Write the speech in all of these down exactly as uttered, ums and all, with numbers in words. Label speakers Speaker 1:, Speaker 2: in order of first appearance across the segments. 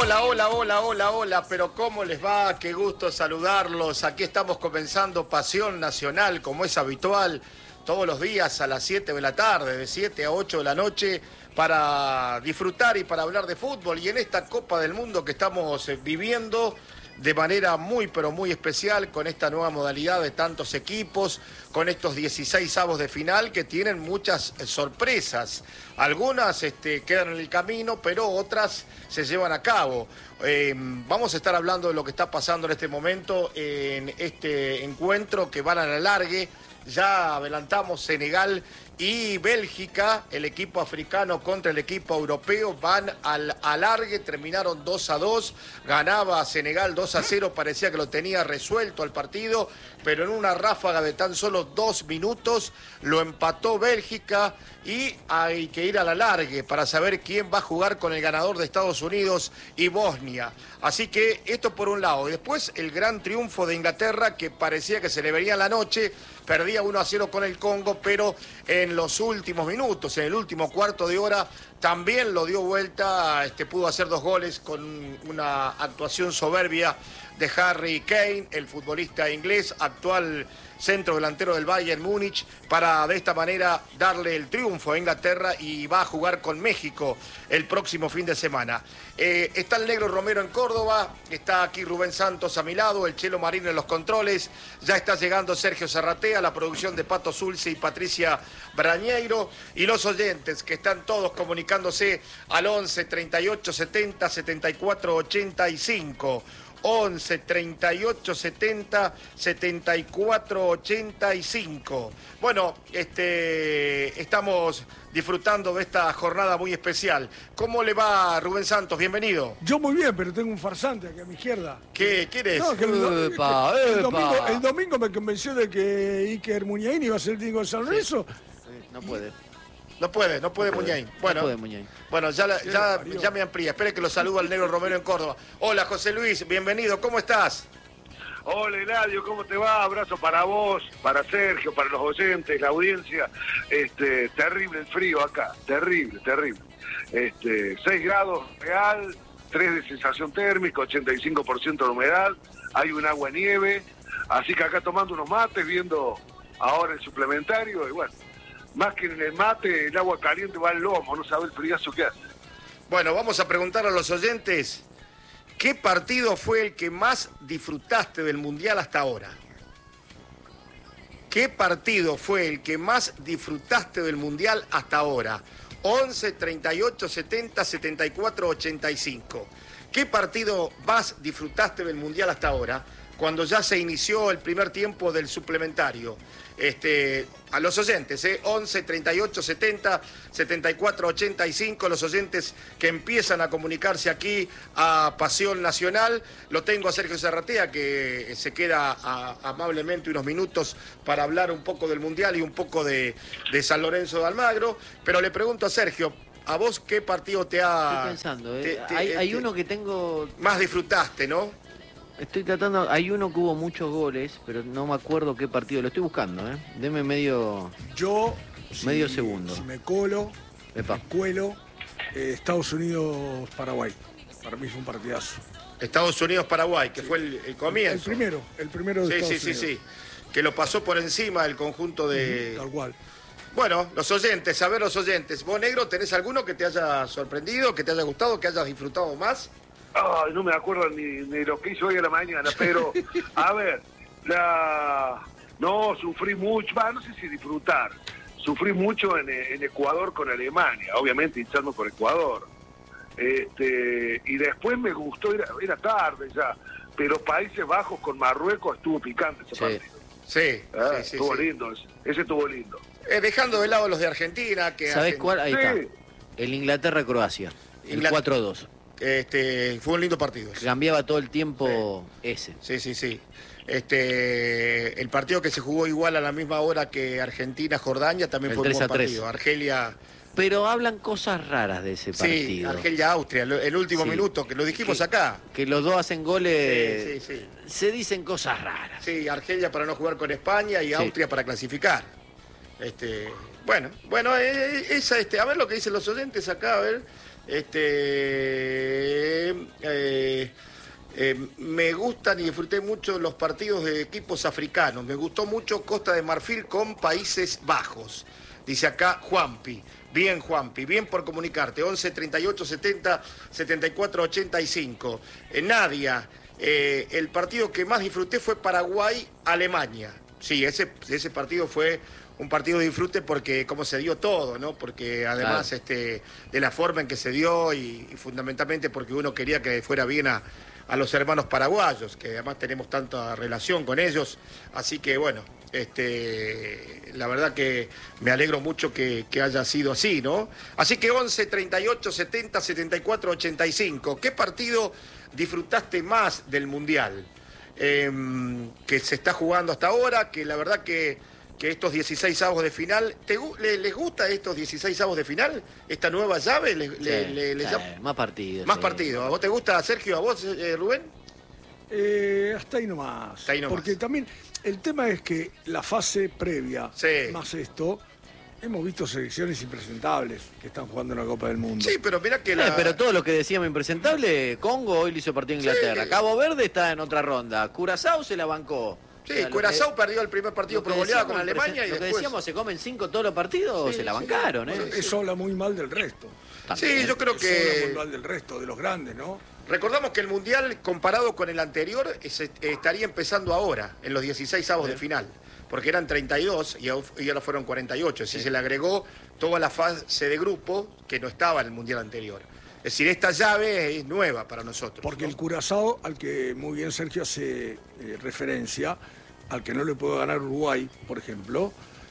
Speaker 1: Hola, hola, hola, hola, hola, pero ¿cómo les va? Qué gusto saludarlos. Aquí estamos comenzando Pasión Nacional, como es habitual, todos los días a las siete de la tarde, de siete a ocho de la noche, para disfrutar y para hablar de fútbol. Y en esta Copa del Mundo que estamos viviendo de manera muy, pero muy especial, con esta nueva modalidad de tantos equipos, con estos dieciséis avos de final que tienen muchas sorpresas. Algunas este, quedan en el camino, pero otras se llevan a cabo. Eh, vamos a estar hablando de lo que está pasando en este momento en este encuentro que van a la largue. Ya adelantamos Senegal y Bélgica, el equipo africano contra el equipo europeo, van al alargue, terminaron dos a dos, ganaba Senegal dos a cero, parecía que lo tenía resuelto el partido, pero en una ráfaga de tan solo dos minutos lo empató Bélgica y hay que ir al alargue para saber quién va a jugar con el ganador de Estados Unidos y Bosnia. Así que esto por un lado. Y después el gran triunfo de Inglaterra, que parecía que se le vería la noche, perdía uno a cero con el Congo, pero en los últimos minutos, en el último cuarto de hora, también lo dio vuelta, este, pudo hacer dos goles con una actuación soberbia de Harry Kane, el futbolista inglés, actual centro delantero del Bayern Múnich, para de esta manera darle el triunfo a Inglaterra, y va a jugar con México el próximo fin de semana. Eh, está el Negro Romero en Córdoba, está aquí Rubén Santos a mi lado, el Chelo Marino en los controles, ya está llegando Sergio Zarratea, la producción de Pato Zulce y Patricia Brañeiro, y los oyentes que están todos comunicándose al once, treinta y ocho, setenta, setenta y cuatro, ochenta y cinco. once, treinta y ocho, setenta, setenta y cuatro, ochenta y cinco. Bueno, este, estamos disfrutando de esta jornada muy especial. ¿Cómo le va, Rubén Santos? Bienvenido.
Speaker 2: Yo muy bien, pero tengo un farsante aquí a mi izquierda.
Speaker 1: ¿Qué? ¿Quién es?
Speaker 2: No, que el,
Speaker 3: epa,
Speaker 2: que el,
Speaker 3: epa.
Speaker 2: domingo, el domingo me convenció de que Iker Muniain iba a ser el técnico de San Lorenzo.
Speaker 3: Sí, no puede.
Speaker 1: No puede, no puede,
Speaker 3: No puede.
Speaker 1: Muñain. Bueno,
Speaker 3: No puede, Muñain.
Speaker 1: bueno ya, la- ya, ya me amplía. Espere que lo saludo al Negro Romero en Córdoba. Hola, José Luis, bienvenido. ¿Cómo estás?
Speaker 4: Hola, Eladio, ¿cómo te va? Abrazo para vos, para Sergio, para los oyentes, la audiencia. Este, terrible el frío acá, terrible, terrible. Este, seis grados real, tres de sensación térmica, ochenta y cinco por ciento de humedad, hay un agua nieve, así que acá tomando unos mates, viendo ahora el suplementario, y bueno, más que en el mate, el agua caliente va al lomo, no sabe el friazo que hace.
Speaker 1: Bueno, vamos a preguntar a los oyentes, ¿qué partido fue el que más disfrutaste del Mundial hasta ahora? ¿Qué partido fue el que más disfrutaste del Mundial hasta ahora? once, treinta y ocho, setenta, setenta y cuatro, ochenta y cinco. ¿Qué partido más disfrutaste del Mundial hasta ahora? Cuando ya se inició el primer tiempo del suplementario. Este, a los oyentes, ¿eh? once, treinta y ocho, setenta, setenta y cuatro, ochenta y cinco, los oyentes que empiezan a comunicarse aquí a Pasión Nacional. Lo tengo a Sergio Zarratea, que se queda a, amablemente unos minutos para hablar un poco del Mundial y un poco de, de San Lorenzo de Almagro. Pero le pregunto a Sergio, ¿a vos qué partido te ha...
Speaker 3: Estoy pensando, ¿eh?
Speaker 1: te- te-
Speaker 3: hay, hay
Speaker 1: te-
Speaker 3: uno que tengo...
Speaker 1: más disfrutaste, ¿no?
Speaker 3: Estoy tratando... Hay uno que hubo muchos goles, pero no me acuerdo qué partido. Lo estoy buscando, ¿eh? Deme medio...
Speaker 2: Yo, si,
Speaker 3: Medio segundo.
Speaker 2: si me colo,
Speaker 3: Epa.
Speaker 2: me cuelo, eh, Estados Unidos-Paraguay. Para mí fue un partidazo.
Speaker 1: Estados Unidos-Paraguay, que fue el, el comienzo.
Speaker 2: El primero, el primero de
Speaker 1: Sí, sí,
Speaker 2: Estados
Speaker 1: sí,
Speaker 2: Unidos.
Speaker 1: sí. Que lo pasó por encima del conjunto de...
Speaker 2: Tal cual.
Speaker 1: Bueno, los oyentes, a ver los oyentes. ¿Vos, Negro, tenés alguno que te haya sorprendido, que te haya gustado, que hayas disfrutado más?
Speaker 4: Ay, no me acuerdo ni, ni lo que hizo hoy a la mañana, pero, a ver, la... No, sufrí mucho, bah, no sé si disfrutar, sufrí mucho en, en Ecuador con Alemania, obviamente hinchando por Ecuador. Este, y después me gustó, era, era tarde ya, pero Países Bajos con Marruecos estuvo picante ese
Speaker 3: Sí.
Speaker 4: partido.
Speaker 1: Sí,
Speaker 4: Ah,
Speaker 1: sí, sí.
Speaker 4: estuvo
Speaker 1: sí.
Speaker 4: lindo, ese, ese estuvo lindo.
Speaker 1: Eh, dejando de lado los de Argentina, que
Speaker 3: ¿Sabés
Speaker 1: hacen-
Speaker 3: cuál? Ahí
Speaker 4: Sí.
Speaker 3: está. El Inglaterra-Croacia. El
Speaker 1: Inglat-
Speaker 3: cuatro dos.
Speaker 1: Este, fue un lindo partido. ese.
Speaker 3: Cambiaba todo el tiempo ese.
Speaker 1: Sí, sí, sí. Este, el partido que se jugó igual a la misma hora que Argentina-Jordania también
Speaker 3: El
Speaker 1: fue un
Speaker 3: tres
Speaker 1: buen
Speaker 3: a tres.
Speaker 1: partido. Argelia,
Speaker 3: Pero hablan cosas raras de ese
Speaker 1: sí,
Speaker 3: partido.
Speaker 1: Argelia-Austria, lo- el último
Speaker 3: Sí.
Speaker 1: minuto, que lo dijimos
Speaker 3: Que-
Speaker 1: acá.
Speaker 3: Que los dos hacen goles.
Speaker 1: Sí, sí, sí.
Speaker 3: Se dicen cosas raras.
Speaker 1: Sí, Argelia para no jugar con España y
Speaker 3: Sí.
Speaker 1: Austria para clasificar. Este, bueno, bueno, eh, esa, este, a ver lo que dicen los oyentes acá, a ver. Este, eh, eh, me gustan y disfruté mucho los partidos de equipos africanos. Me gustó mucho Costa de Marfil con Países Bajos. Dice acá Juanpi. Bien, Juanpi, bien por comunicarte. once, treinta y ocho, setenta, setenta y cuatro, ochenta y cinco. Eh, Nadia, eh, el partido que más disfruté fue Paraguay-Alemania. Sí, ese, ese partido fue un partido de disfrute porque cómo se dio todo, ¿no? Porque además claro. este, de la forma en que se dio y, y fundamentalmente porque uno quería que fuera bien a, a los hermanos paraguayos, que además tenemos tanta relación con ellos. Así que bueno, este, la verdad que me alegro mucho que, que haya sido así, ¿no? Así que once, treinta y ocho, setenta, setenta y cuatro, ochenta y cinco. ¿Qué partido disfrutaste más del Mundial? Eh, que se está jugando hasta ahora, que la verdad que, que estos dieciséis avos de final, ¿te, le, ¿les gusta estos dieciséis avos de final? ¿Esta nueva llave? ¿Les, sí, le, le, le
Speaker 3: sí,
Speaker 1: llama?
Speaker 3: Más partidos.
Speaker 1: Más
Speaker 3: sí.
Speaker 1: partidos. ¿A vos te gusta, Sergio? ¿A vos, eh, Rubén?
Speaker 2: Eh, hasta ahí nomás.
Speaker 1: Hasta ahí nomás.
Speaker 2: Porque también el tema es que la fase previa,
Speaker 1: sí.
Speaker 2: más esto, hemos visto selecciones impresentables que están jugando en la Copa del Mundo.
Speaker 1: Sí, pero mira que la...
Speaker 3: Eh, pero todo lo que decíamos impresentable, Congo hoy le hizo partido a Inglaterra. Sí. Cabo Verde está en otra ronda. Curazao se la bancó.
Speaker 1: Sí, o sea, Curazao que, perdió el primer partido por goleada con Alemania y
Speaker 3: lo
Speaker 1: después...
Speaker 3: que decíamos, se comen cinco todos los partidos, sí, se la bancaron,
Speaker 2: sí.
Speaker 3: ¿eh?
Speaker 2: Eso habla muy mal del resto.
Speaker 1: También. Sí, yo creo
Speaker 2: Eso
Speaker 1: que...
Speaker 2: habla muy mal del resto, de los grandes, ¿no?
Speaker 1: Recordamos que el Mundial, comparado con el anterior, es, estaría empezando ahora, en los dieciséis avos sí. de final. Porque eran treinta y dos y ahora fueron cuarenta y ocho. Si sí. se le agregó toda la fase de grupo que no estaba en el Mundial anterior. Es decir, esta llave es nueva para nosotros.
Speaker 2: Porque
Speaker 1: ¿no?
Speaker 2: el Curazao, al que muy bien Sergio hace eh, referencia, al que no le pudo ganar Uruguay, por ejemplo,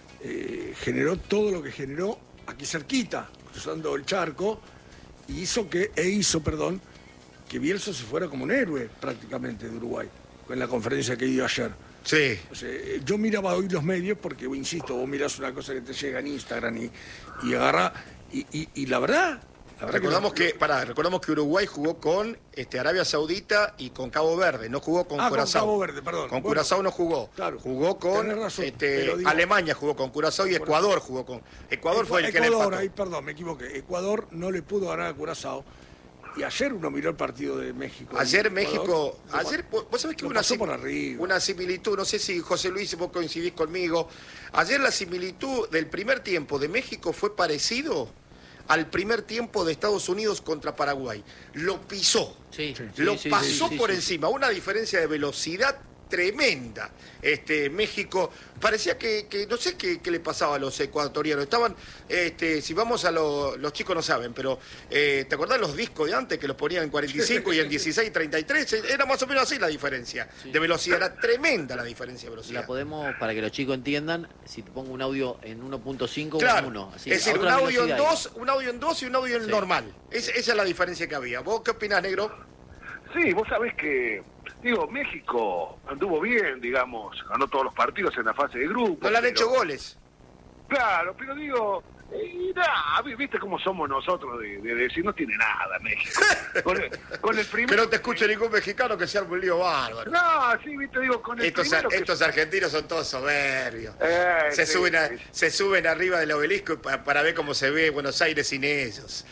Speaker 2: eh, generó todo lo que generó aquí cerquita, cruzando el charco, y hizo que, e hizo, perdón, que Bielsa se fuera como un héroe prácticamente de Uruguay, en la conferencia que dio ayer.
Speaker 1: Sí.
Speaker 2: O sea, yo miraba hoy los medios porque, insisto, vos mirás una cosa que te llega en Instagram y, y agarra, y, y, y la verdad... La verdad
Speaker 1: recordamos
Speaker 2: que,
Speaker 1: que, pará, recordamos que Uruguay jugó con este, Arabia Saudita y con Cabo Verde, no jugó con
Speaker 2: ah,
Speaker 1: Curazao.
Speaker 2: Con Cabo Verde, perdón.
Speaker 1: Con
Speaker 2: bueno,
Speaker 1: Curazao no jugó.
Speaker 2: Claro,
Speaker 1: jugó con
Speaker 2: razón,
Speaker 1: este,
Speaker 2: digo,
Speaker 1: Alemania jugó con Curazao y Ecuador jugó con. Ecuador fue el
Speaker 2: Ecuador,
Speaker 1: que le empató.
Speaker 2: Ahí, perdón, me equivoqué. Ecuador no le pudo ganar a Curazao. Y ayer uno miró el partido de México.
Speaker 1: Ayer México, Ecuador, ayer, vos sabés que
Speaker 2: una,
Speaker 1: una,
Speaker 2: por arriba.
Speaker 1: una similitud, no sé si José Luis vos coincidís conmigo, ayer la similitud del primer tiempo de México fue parecido al primer tiempo de Estados Unidos contra Paraguay. Lo pisó,
Speaker 3: sí, sí,
Speaker 1: lo
Speaker 3: sí,
Speaker 1: pasó
Speaker 3: sí, sí,
Speaker 1: por
Speaker 3: sí.
Speaker 1: encima, una diferencia de velocidad tremenda. Este, México, parecía que, que no sé qué, qué le pasaba a los ecuatorianos. Estaban, este, si vamos a lo, los chicos no saben, pero eh, ¿te acordás los discos de antes que los ponían en cuarenta y cinco y en dieciséis, treinta y tres? Era más o menos así la diferencia sí. de velocidad, era tremenda la diferencia de velocidad.
Speaker 3: La podemos, para que los chicos entiendan, si te pongo un audio en uno punto cinco
Speaker 1: claro,
Speaker 3: o en uno. Así,
Speaker 1: es decir, un audio en dos, un audio en dos y un audio en sí. normal. Es, esa es la diferencia que había. ¿Vos qué opinás, negro?
Speaker 4: Sí, vos sabés que, digo, México anduvo bien, digamos, ganó todos los partidos en la fase de grupo.
Speaker 1: No le han
Speaker 4: pero...
Speaker 1: hecho goles.
Speaker 4: Claro, pero digo, eh, nah, viste cómo somos nosotros de, de decir, no tiene nada México. Con el, con el primero...
Speaker 1: Que no te escuche ningún mexicano que sea un lío bárbaro.
Speaker 4: No, sí, viste, digo, con el
Speaker 1: estos,
Speaker 4: primero...
Speaker 1: Estos
Speaker 4: que...
Speaker 1: argentinos son todos soberbios.
Speaker 4: Eh,
Speaker 1: se,
Speaker 4: sí,
Speaker 1: suben a,
Speaker 4: sí.
Speaker 1: se suben arriba del obelisco para, para ver cómo se ve Buenos Aires sin ellos.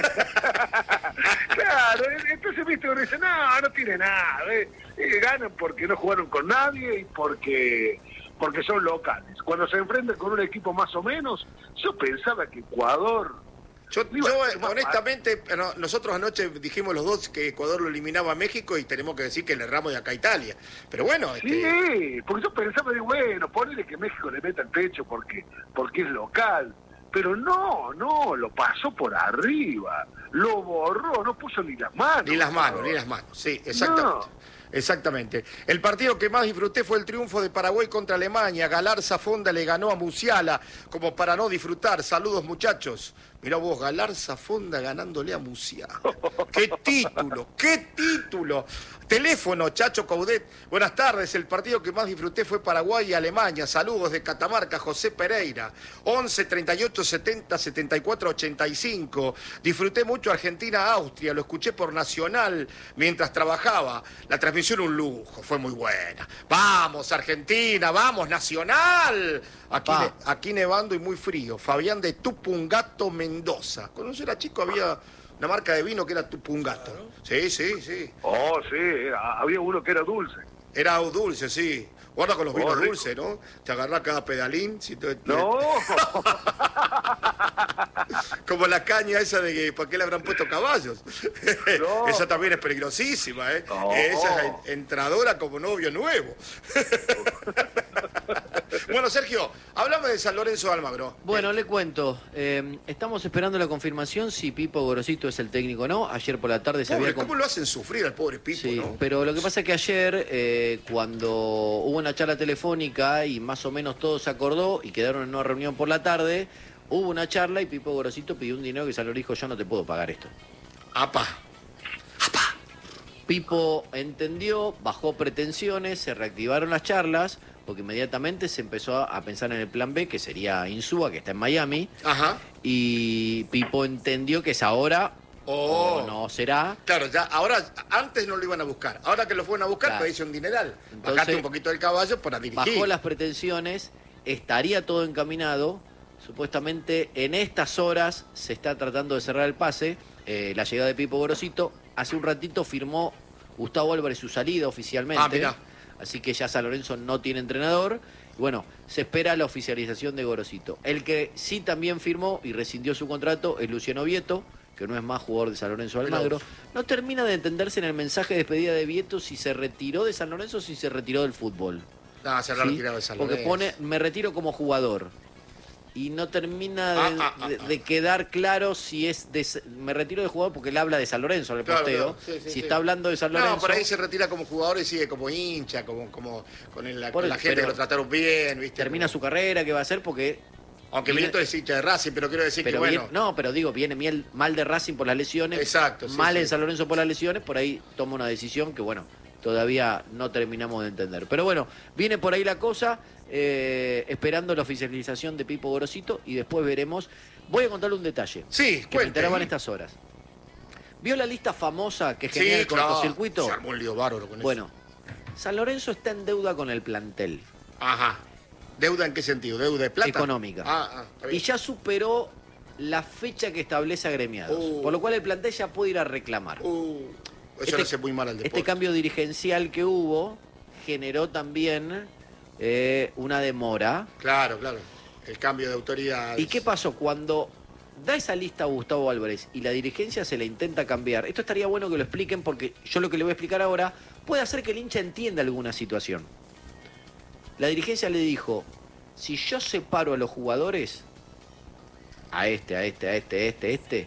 Speaker 4: Claro, entonces viste, uno dice, no, no tiene nada. Eh, eh, ganan porque no jugaron con nadie y porque... porque son locales. Cuando se enfrentan con un equipo más o menos, yo pensaba que Ecuador...
Speaker 1: Yo, yo honestamente, no, nosotros anoche dijimos los dos que Ecuador lo eliminaba a México y tenemos que decir que le erramos de acá a Italia. Pero bueno...
Speaker 4: Sí,
Speaker 1: este...
Speaker 4: porque yo pensaba, de bueno, ponele que México le meta el pecho porque, porque es local. Pero no, no, lo pasó por arriba. Lo borró, no puso ni las manos.
Speaker 1: Ni las manos, ni las manos, sí, exactamente. No. Exactamente. El partido que más disfruté fue el triunfo de Paraguay contra Alemania. Galarza Fonda le ganó a Musiala, como para no disfrutar. Saludos, muchachos. Mirá vos, Galarza Fonda ganándole a Musiala. ¡Qué título! ¡Qué título! Teléfono, Chacho Caudet. Buenas tardes. El partido que más disfruté fue Paraguay y Alemania. Saludos de Catamarca, José Pereira. once, treinta y ocho, setenta, setenta y cuatro, ochenta y cinco. Disfruté mucho Argentina-Austria. Lo escuché por Nacional mientras trabajaba. La transmisión un lujo, fue muy buena. Vamos, Argentina, vamos, Nacional. Aquí, ne aquí nevando y muy frío. Fabián de Tupungato, Mendoza. Cuando yo era chico había una marca de vino que era Tupungato.
Speaker 2: Claro.
Speaker 1: Sí, sí, sí.
Speaker 4: Oh, sí, había uno que era dulce.
Speaker 1: Era dulce, sí. Guarda con los vinos
Speaker 4: Oh, rico.
Speaker 1: dulces, ¿no? Te agarrás cada pedalín. Si te-
Speaker 4: No,
Speaker 1: Como la caña esa de que ¿para qué le habrán puesto caballos?
Speaker 4: No.
Speaker 1: Esa también es peligrosísima, ¿eh?
Speaker 4: No.
Speaker 1: Esa es entradora como novio nuevo. Bueno, Sergio, hablame de San Lorenzo de Almagro.
Speaker 3: Bueno, le cuento. eh, estamos esperando la confirmación si Pipo Gorosito es el técnico o no. Ayer por la tarde se
Speaker 1: Pobre,
Speaker 3: había...
Speaker 1: ¿cómo lo hacen sufrir al pobre Pipo,
Speaker 3: Sí,
Speaker 1: no?
Speaker 3: pero lo que pasa es que ayer, eh, cuando hubo una charla telefónica y más o menos todo se acordó y quedaron en una reunión por la tarde, hubo una charla y Pipo Gorosito pidió un dinero que San Lorenzo dijo, yo no te puedo pagar esto.
Speaker 1: Apa.
Speaker 3: Pipo entendió, bajó pretensiones, se reactivaron las charlas, porque inmediatamente se empezó a, a pensar en el plan B, que sería Insúa, que está en Miami,
Speaker 1: Ajá.
Speaker 3: y Pipo entendió que es ahora
Speaker 1: Oh.
Speaker 3: o no será.
Speaker 1: Claro, ya, ahora, antes no lo iban a buscar. Ahora que lo fueron a buscar,
Speaker 3: Claro.
Speaker 1: te dice un dineral.
Speaker 3: Entonces,
Speaker 1: Bajaste un poquito del caballo para dirigir.
Speaker 3: Bajó las pretensiones, estaría todo encaminado. Supuestamente en estas horas se está tratando de cerrar el pase. Eh, la llegada de Pipo Gorosito. Hace un ratito firmó Gustavo Álvarez su salida oficialmente.
Speaker 1: Ah, mirá.
Speaker 3: Así que ya San Lorenzo no tiene entrenador. Y bueno, se espera la oficialización de Gorosito. El que sí también firmó y rescindió su contrato es Luciano Vieto, que no es más jugador de San Lorenzo de Almagro. No termina de entenderse en el mensaje de despedida de Vieto si se retiró de San Lorenzo o si se retiró del fútbol.
Speaker 1: No, se habrá
Speaker 3: ¿sí?
Speaker 1: retirado de San
Speaker 3: Porque
Speaker 1: Lorenzo.
Speaker 3: pone, me retiro como jugador. Y no termina de,
Speaker 1: Ah, ah, ah,
Speaker 3: de-
Speaker 1: ah.
Speaker 3: de quedar claro si es de, me retiro de jugador porque él habla de San Lorenzo en el
Speaker 1: Claro,
Speaker 3: posteo.
Speaker 1: claro, sí, sí,
Speaker 3: si
Speaker 1: sí.
Speaker 3: está hablando de San Lorenzo.
Speaker 1: No, por ahí se retira como jugador y sigue como hincha, como, como con, el-
Speaker 3: Por
Speaker 1: con la
Speaker 3: eso,
Speaker 1: gente
Speaker 3: pero
Speaker 1: que lo trataron bien, ¿viste?
Speaker 3: termina su carrera, ¿qué va a hacer? Porque.
Speaker 1: Aunque
Speaker 3: viene-
Speaker 1: Milito es hincha de Racing, pero quiero decir
Speaker 3: pero
Speaker 1: que bueno.
Speaker 3: viene- no, pero digo, viene miel- mal de Racing por las lesiones.
Speaker 1: Exacto, sí,
Speaker 3: mal
Speaker 1: sí.
Speaker 3: en San Lorenzo por las lesiones, por ahí toma una decisión que, bueno, todavía no terminamos de entender. Pero bueno, viene por ahí la cosa, eh, esperando la oficialización de Pipo Gorosito y después veremos. Voy a contarle un detalle.
Speaker 1: Sí,
Speaker 3: que me
Speaker 1: cuente.
Speaker 3: enteraba en estas horas. ¿Vio la lista famosa que genera
Speaker 1: Sí,
Speaker 3: el
Speaker 1: claro.
Speaker 3: cortocircuito?
Speaker 1: Se armó un lío bárbaro con
Speaker 3: Bueno, San Lorenzo está en deuda con el plantel.
Speaker 1: eso. Ajá. ¿Deuda en qué sentido? ¿Deuda de plata?
Speaker 3: Económica.
Speaker 1: Ah, ah, está
Speaker 3: Y
Speaker 1: bien.
Speaker 3: ya superó la fecha que establece agremiados.
Speaker 1: Uh.
Speaker 3: Por lo cual el plantel ya puede ir a reclamar.
Speaker 1: Uh, eso
Speaker 3: Este-
Speaker 1: le hace muy mal al deporte.
Speaker 3: Este cambio dirigencial que hubo generó también eh, una demora.
Speaker 1: Claro, claro. El cambio de autoridad.
Speaker 3: ¿Y qué pasó? Cuando da esa lista a Gustavo Álvarez y la dirigencia se la intenta cambiar, esto estaría bueno que lo expliquen porque yo lo que le voy a explicar ahora puede hacer que el hincha entienda alguna situación. La dirigencia le dijo, si yo separo a los jugadores, a este, a este, a este, a este, a este,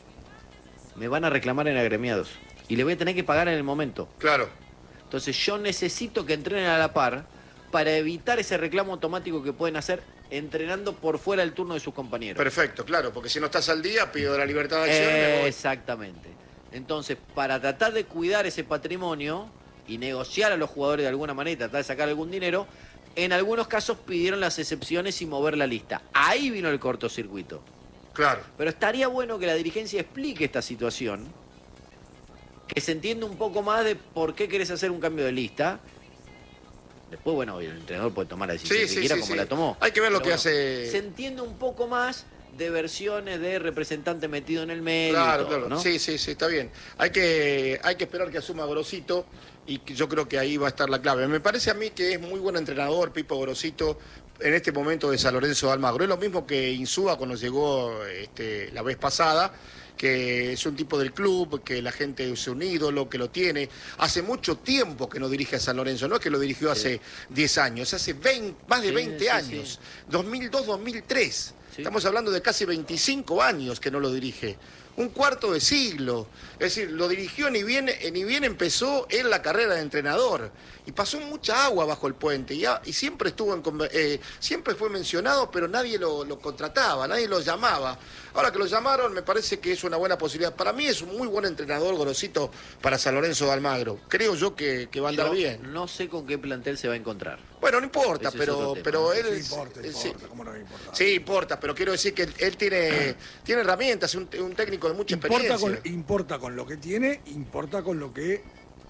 Speaker 3: me van a reclamar en agremiados y le voy a tener que pagar en el momento.
Speaker 1: Claro.
Speaker 3: Entonces yo necesito que entrenen a la par para evitar ese reclamo automático que pueden hacer entrenando por fuera del turno de sus compañeros.
Speaker 1: Perfecto, claro, porque si no estás al día, pido la libertad de acción y me voy.
Speaker 3: Exactamente. Entonces, para tratar de cuidar ese patrimonio y negociar a los jugadores de alguna manera y tratar de sacar algún dinero, en algunos casos pidieron las excepciones y mover la lista. Ahí vino el cortocircuito.
Speaker 1: Claro.
Speaker 3: Pero estaría bueno que la dirigencia explique esta situación, que se entienda un poco más de por qué querés hacer un cambio de lista. Después, bueno, el entrenador puede tomar la decisión
Speaker 1: Sí,
Speaker 3: que
Speaker 1: sí,
Speaker 3: quiera
Speaker 1: sí,
Speaker 3: como
Speaker 1: sí.
Speaker 3: la tomó.
Speaker 1: Hay que ver lo
Speaker 3: Pero
Speaker 1: que
Speaker 3: bueno,
Speaker 1: hace-
Speaker 3: Se entiende un poco más de versiones de representante metido en el medio. y
Speaker 1: Claro,
Speaker 3: todo,
Speaker 1: claro.
Speaker 3: ¿no?
Speaker 1: Sí, sí, sí, está bien. Hay que, hay que esperar que asuma Gorosito y que yo creo que ahí va a estar la clave. Me parece a mí que es muy buen entrenador, Pipo Gorosito, en este momento de San Lorenzo de Almagro. Es lo mismo que Insúa cuando llegó este, la vez pasada, que es un tipo del club, que la gente es un ídolo, que lo tiene. Hace mucho tiempo que no dirige a San Lorenzo, no es que lo dirigió hace diez años, hace veinte, más de
Speaker 3: Sí,
Speaker 1: veinte
Speaker 3: sí,
Speaker 1: años, dos mil dos, dos mil tres.
Speaker 3: Sí.
Speaker 1: Estamos hablando de casi veinticinco años que no lo dirige. Un cuarto de siglo. Es decir, lo dirigió ni bien, eh, ni bien empezó en la carrera de entrenador. Y pasó mucha agua bajo el puente. Y, a- y siempre estuvo en, conver- eh, siempre fue mencionado, pero nadie lo, lo contrataba, nadie lo llamaba. Ahora que lo llamaron, me parece que es una buena posibilidad. Para mí es un muy buen entrenador, Gorosito, para San Lorenzo de Almagro. Creo yo que, que va a andar
Speaker 3: Yo
Speaker 1: bien.
Speaker 3: no sé con qué plantel se va a encontrar.
Speaker 1: Bueno, no importa,
Speaker 3: Ese es
Speaker 1: pero,
Speaker 3: otro tema.
Speaker 1: pero él...
Speaker 2: Sí,
Speaker 1: es-
Speaker 2: importa,
Speaker 1: eh,
Speaker 2: importa,
Speaker 1: sí.
Speaker 2: ¿cómo no va a importar?
Speaker 1: Sí, importa, pero quiero decir que él, él tiene, tiene herramientas, es un, un técnico de mucha
Speaker 2: Importa
Speaker 1: experiencia.
Speaker 2: con, importa con lo que tiene, importa con lo que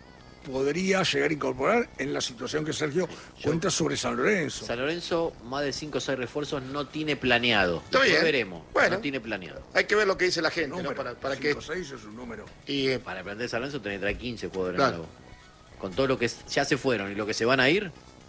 Speaker 2: podría llegar a incorporar en la situación que Sergio cuenta sobre San Lorenzo.
Speaker 3: San Lorenzo, más de cinco o seis refuerzos, no tiene planeado.
Speaker 1: Está
Speaker 3: Después
Speaker 1: bien.
Speaker 3: veremos.
Speaker 1: Bueno.
Speaker 3: No tiene planeado.
Speaker 1: Hay que ver lo que dice la gente,
Speaker 2: Número,
Speaker 1: ¿no? Para, para que...
Speaker 2: cinco seis es un número.
Speaker 1: Y, eh,
Speaker 3: Para el plantel de San Lorenzo tenés que traer quince jugadores
Speaker 1: Claro.
Speaker 3: nuevos. Con todo lo que ya se fueron y lo que se van a ir,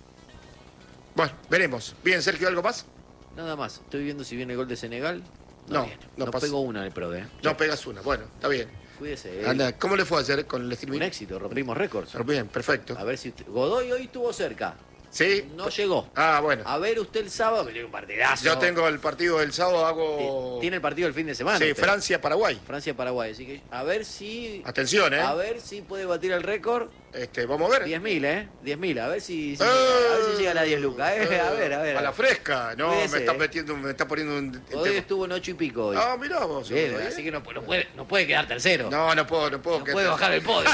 Speaker 1: bueno, veremos. Bien, Sergio, ¿algo más?
Speaker 3: nada más. Estoy viendo si viene el gol de Senegal. No,
Speaker 1: No,
Speaker 3: viene.
Speaker 1: no
Speaker 3: no
Speaker 1: pasa.
Speaker 3: pegó una en el Pro, ¿eh?
Speaker 1: No pegas una. Bueno, está bien.
Speaker 3: Cuídese. eh.
Speaker 1: Anda, ¿cómo le fue ayer con el streaming?
Speaker 3: Un éxito, rompimos récords.
Speaker 1: Bien, perfecto.
Speaker 3: A ver si usted- Godoy hoy estuvo cerca.
Speaker 1: ¿Sí?
Speaker 3: No llegó.
Speaker 1: Ah, bueno.
Speaker 3: A ver usted el sábado, que tiene un partidazo.
Speaker 1: Yo tengo el partido del sábado, hago...
Speaker 3: Tiene el partido el fin de semana.
Speaker 1: Sí,
Speaker 3: usted.
Speaker 1: Francia-Paraguay.
Speaker 3: Francia-Paraguay. Así que a ver si.
Speaker 1: Atención, ¿eh?
Speaker 3: A ver si puede batir el récord.
Speaker 1: Este, vamos a ver.
Speaker 3: diez mil, ¿eh? diez mil. A ver si, si-
Speaker 1: Eh,
Speaker 3: a ver si llega a la diez lucas. ¿eh?
Speaker 1: eh,
Speaker 3: A ver, a ver.
Speaker 1: A la fresca. No,
Speaker 3: Cuídese,
Speaker 1: me está
Speaker 3: eh.
Speaker 1: metiendo, me está poniendo un...
Speaker 3: Hoy
Speaker 1: tema.
Speaker 3: estuvo en ocho y pico hoy.
Speaker 1: Ah, mirá vos.
Speaker 3: Bien,
Speaker 1: ¿eh?
Speaker 3: así que no, no puede, no puede quedar tercero. No,
Speaker 1: No, no puedo, no puedo. que-
Speaker 3: puede bajar el podio.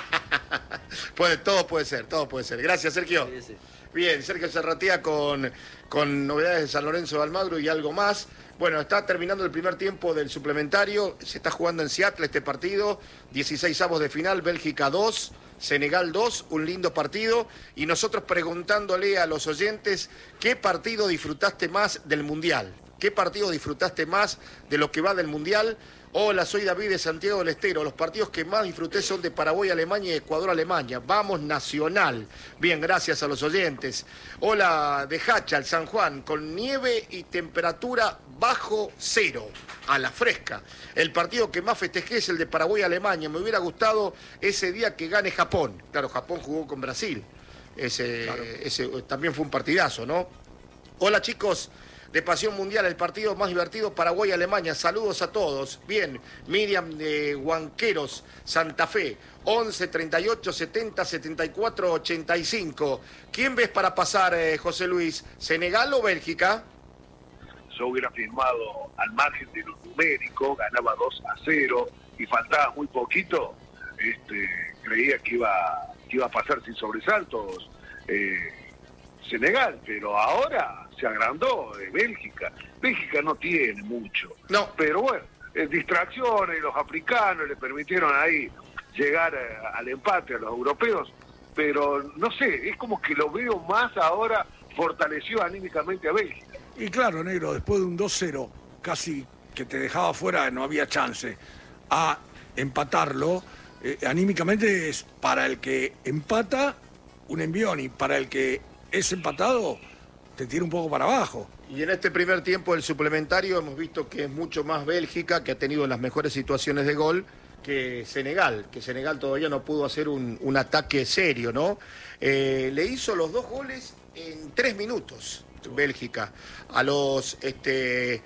Speaker 1: Puede, todo puede ser, todo puede ser. Gracias, Sergio.
Speaker 3: Cuídese.
Speaker 1: Bien, Sergio Serratía con, con novedades de San Lorenzo de Almagro y algo más. Bueno, está terminando el primer tiempo del suplementario. Se está jugando en Seattle este partido. dieciséis avos de final, Bélgica dos, Senegal dos. Un lindo partido. Y nosotros preguntándole a los oyentes, ¿qué partido disfrutaste más del Mundial? ¿Qué partido disfrutaste más de lo que va del Mundial? Hola, soy David de Santiago del Estero. Los partidos que más disfruté son de Paraguay, Alemania y Ecuador, Alemania. Vamos, Nacional. Bien, gracias a los oyentes. Hola, de Hacha, el San Juan, con nieve y temperatura bajo cero, a la fresca. El partido que más festejé es el de Paraguay, Alemania. Me hubiera gustado ese día que gane Japón. Claro, Japón jugó con Brasil. Ese,
Speaker 2: Claro.
Speaker 1: ese también fue un partidazo, ¿no? Hola, chicos. De Pasión Mundial, el partido más divertido, Paraguay-Alemania. Saludos a todos. Bien, Miriam de Huanqueros, Santa Fe, once, treinta y ocho, setenta, setenta y cuatro, ochenta y cinco. ¿Quién ves para pasar, eh, José Luis? ¿Senegal o Bélgica?
Speaker 4: Yo hubiera firmado al margen de lo numérico, ganaba dos a cero y faltaba muy poquito, este, creía que iba, que iba a pasar sin sobresaltos eh, Senegal, pero ahora se agrandó de Bélgica. Bélgica no tiene mucho,
Speaker 1: No.
Speaker 4: pero bueno, eh, distracciones, los africanos le permitieron ahí llegar eh, al empate a los europeos, pero no sé, es como que lo veo más ahora fortaleció anímicamente a Bélgica.
Speaker 2: Y claro, negro, después de un dos cero, casi que te dejaba fuera, no había chance, a empatarlo, eh, anímicamente es para el que empata un envión y para el que es empatado te tira un poco para abajo.
Speaker 1: Y en este primer tiempo del suplementario hemos visto que es mucho más Bélgica, que ha tenido las mejores situaciones de gol, que Senegal, que Senegal todavía no pudo hacer un, un ataque serio, ¿no? Eh, le hizo los dos goles en tres minutos, Bélgica, a los este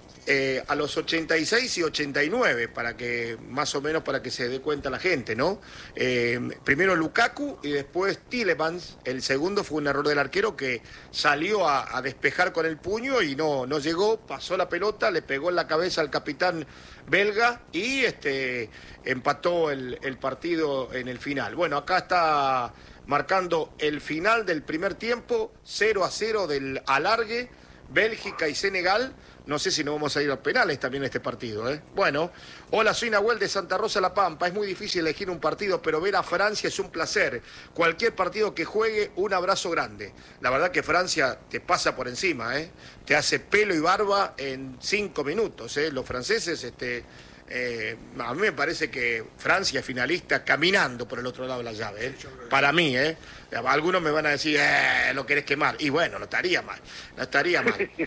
Speaker 1: eh, a los ochenta y seis y ochenta y nueve, para que más o menos para que se dé cuenta la gente, ¿no? Eh, primero Lukaku y después Tielemans. El segundo fue un error del arquero que salió a, a despejar con el puño y no, no llegó, pasó la pelota, le pegó en la cabeza al capitán belga y este empató el, el partido en el final. Bueno, acá está marcando el final del primer tiempo, cero a cero del alargue, Bélgica y Senegal. No sé si nos vamos a ir a penales también en este partido, ¿eh? Bueno, hola, soy Nahuel de Santa Rosa La Pampa. Es muy difícil elegir un partido, pero ver a Francia es un placer. Cualquier partido que juegue, un abrazo grande. La verdad que Francia te pasa por encima, ¿eh? Te hace pelo y barba en cinco minutos, ¿eh? Los franceses, este... Eh, a mí me parece que Francia es finalista caminando por el otro lado de la llave, ¿eh? Para mí, ¿eh? Algunos me van a decir, eh, lo querés quemar. Y bueno, no estaría mal, no estaría mal.
Speaker 4: Eh,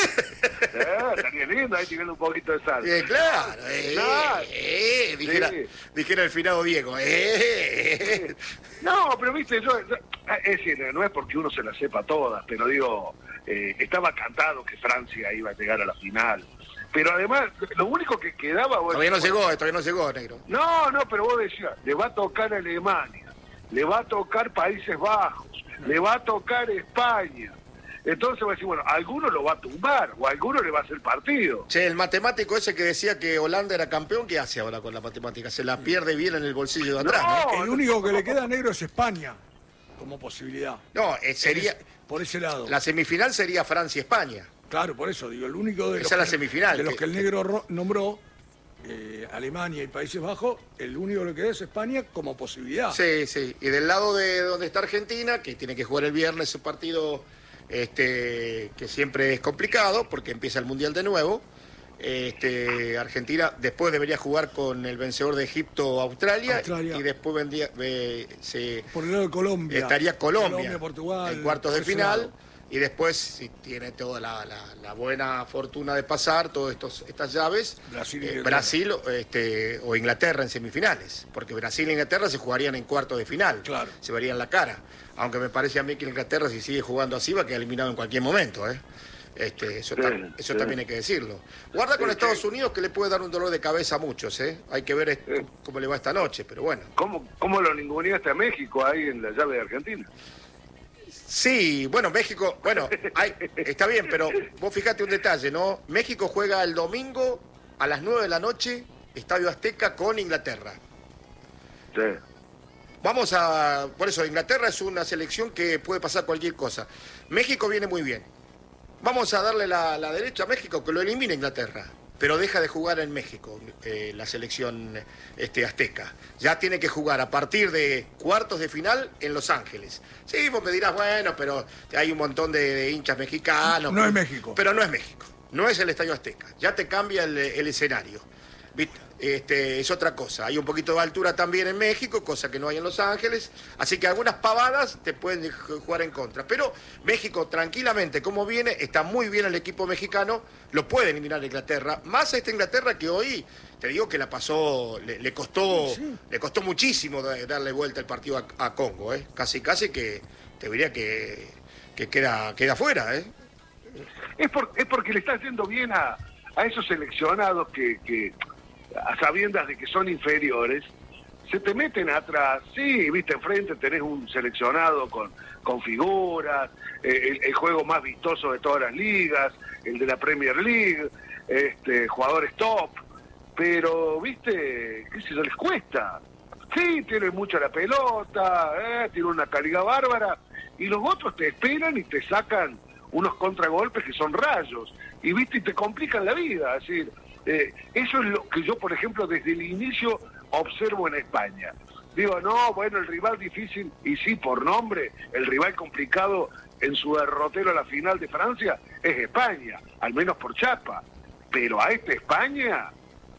Speaker 4: estaría lindo ahí tirando un poquito de sal.
Speaker 1: Eh, claro, eh,
Speaker 4: Claro.
Speaker 1: eh, dijera,
Speaker 4: Sí.
Speaker 1: dijera el finado Diego. Eh,
Speaker 4: No, pero viste, yo, yo- es decir, no es porque uno se la sepa todas, pero digo, eh, estaba cantado que Francia iba a llegar a la final. Pero además, lo único que quedaba... vos
Speaker 1: todavía no
Speaker 4: decís,
Speaker 1: llegó, todavía no llegó, negro.
Speaker 4: No, no, pero vos decías, le va a tocar Alemania, le va a tocar Países Bajos, le va a tocar España. Entonces va a decir, bueno, alguno lo va a tumbar o alguno le va a hacer partido.
Speaker 1: Che, el matemático ese que decía que Holanda era campeón, ¿qué hace ahora con la matemática? Se la pierde bien en el bolsillo de atrás, ¿no?
Speaker 4: No,
Speaker 2: El único que le queda negro es España, como posibilidad.
Speaker 1: No, eh, sería...
Speaker 2: Por ese lado.
Speaker 1: La semifinal sería Francia-España.
Speaker 2: Claro, por eso digo, el único de
Speaker 1: Esa
Speaker 2: los,
Speaker 1: es la
Speaker 2: que,
Speaker 1: semifinal,
Speaker 2: de los
Speaker 1: que-
Speaker 2: que el negro ro- nombró eh, Alemania y Países Bajos, el único que queda es España como posibilidad.
Speaker 1: Sí, sí. Y del lado de donde está Argentina, que tiene que jugar el viernes su partido, este, que siempre es complicado porque empieza el Mundial de nuevo. Este, Argentina después debería jugar con el vencedor de Egipto, Australia,
Speaker 2: Australia.
Speaker 1: y después vendría, eh, se,
Speaker 2: Por el lado de Colombia.
Speaker 1: estaría Colombia,
Speaker 2: Colombia, Portugal,
Speaker 1: en cuartos de
Speaker 2: ese
Speaker 1: final.
Speaker 2: lado.
Speaker 1: Y después, si tiene toda la, la, la buena fortuna de pasar todas estas llaves,
Speaker 2: Brasil, y
Speaker 1: eh,
Speaker 2: Inglaterra.
Speaker 1: Brasil este, o Inglaterra en semifinales, porque Brasil e Inglaterra se jugarían en cuartos de final,
Speaker 2: Claro.
Speaker 1: se verían la cara. Aunque me parece a mí que Inglaterra, si sigue jugando así, va a quedar eliminado en cualquier momento. ¿eh? Este, eso
Speaker 4: Sí,
Speaker 1: tam- eso
Speaker 4: sí.
Speaker 1: también hay que decirlo. Guarda con
Speaker 4: Sí,
Speaker 1: Estados
Speaker 4: sí.
Speaker 1: Unidos, que le puede dar un dolor de cabeza a muchos. ¿eh? Hay que ver
Speaker 4: Sí.
Speaker 1: cómo le va esta noche, pero bueno.
Speaker 4: ¿Cómo, cómo lo ninguneaste a México ahí en la llave de Argentina?
Speaker 1: Sí, bueno, México, bueno, hay- está bien, pero vos fíjate un detalle, ¿no? México juega el domingo a las nueve de la noche, Estadio Azteca con Inglaterra.
Speaker 4: Sí.
Speaker 1: Vamos a, por eso, Inglaterra es una selección que puede pasar cualquier cosa. México viene muy bien. Vamos a darle la, la derecha a México, que lo elimine Inglaterra, pero deja de jugar en México eh, la selección este, azteca. Ya tiene que jugar a partir de cuartos de final en Los Ángeles. Sí, vos me dirás, bueno, pero hay un montón de, de hinchas mexicanos.
Speaker 2: No
Speaker 1: pero-
Speaker 2: es México.
Speaker 1: Pero no es México, no es el Estadio Azteca. Ya te cambia el, el escenario. ¿Viste? Este, es otra cosa. Hay un poquito de altura también en México, cosa que no hay en Los Ángeles. Así que algunas pavadas te pueden jugar en contra. Pero México, tranquilamente, como viene, está muy bien el equipo mexicano, lo puede eliminar Inglaterra. Más a esta Inglaterra que hoy, te digo que la pasó, le, le costó le costó muchísimo da- darle vuelta el partido a, a Congo. ¿eh? Casi, casi que te diría que, que queda, queda fuera. ¿eh?
Speaker 4: Es, por, es porque le está haciendo bien a, a esos seleccionados que, que, a sabiendas de que son inferiores, se te meten atrás. Sí, viste, enfrente tenés un seleccionado con, con figuras, eh, el, el juego más vistoso de todas las ligas, el de la Premier League, este, jugadores top, pero, viste, qué sé yo, les cuesta. Sí, tienen mucha la pelota, eh, tienen una calidad bárbara, y los otros te esperan y te sacan unos contragolpes que son rayos, y viste, y te complican la vida. Es decir, eh, eso es lo que yo, por ejemplo, desde el inicio observo en España. Digo, no, bueno, el rival difícil, y sí, por nombre, el rival complicado en su derrotero a la final de Francia es España, al menos por chapa. Pero a esta España,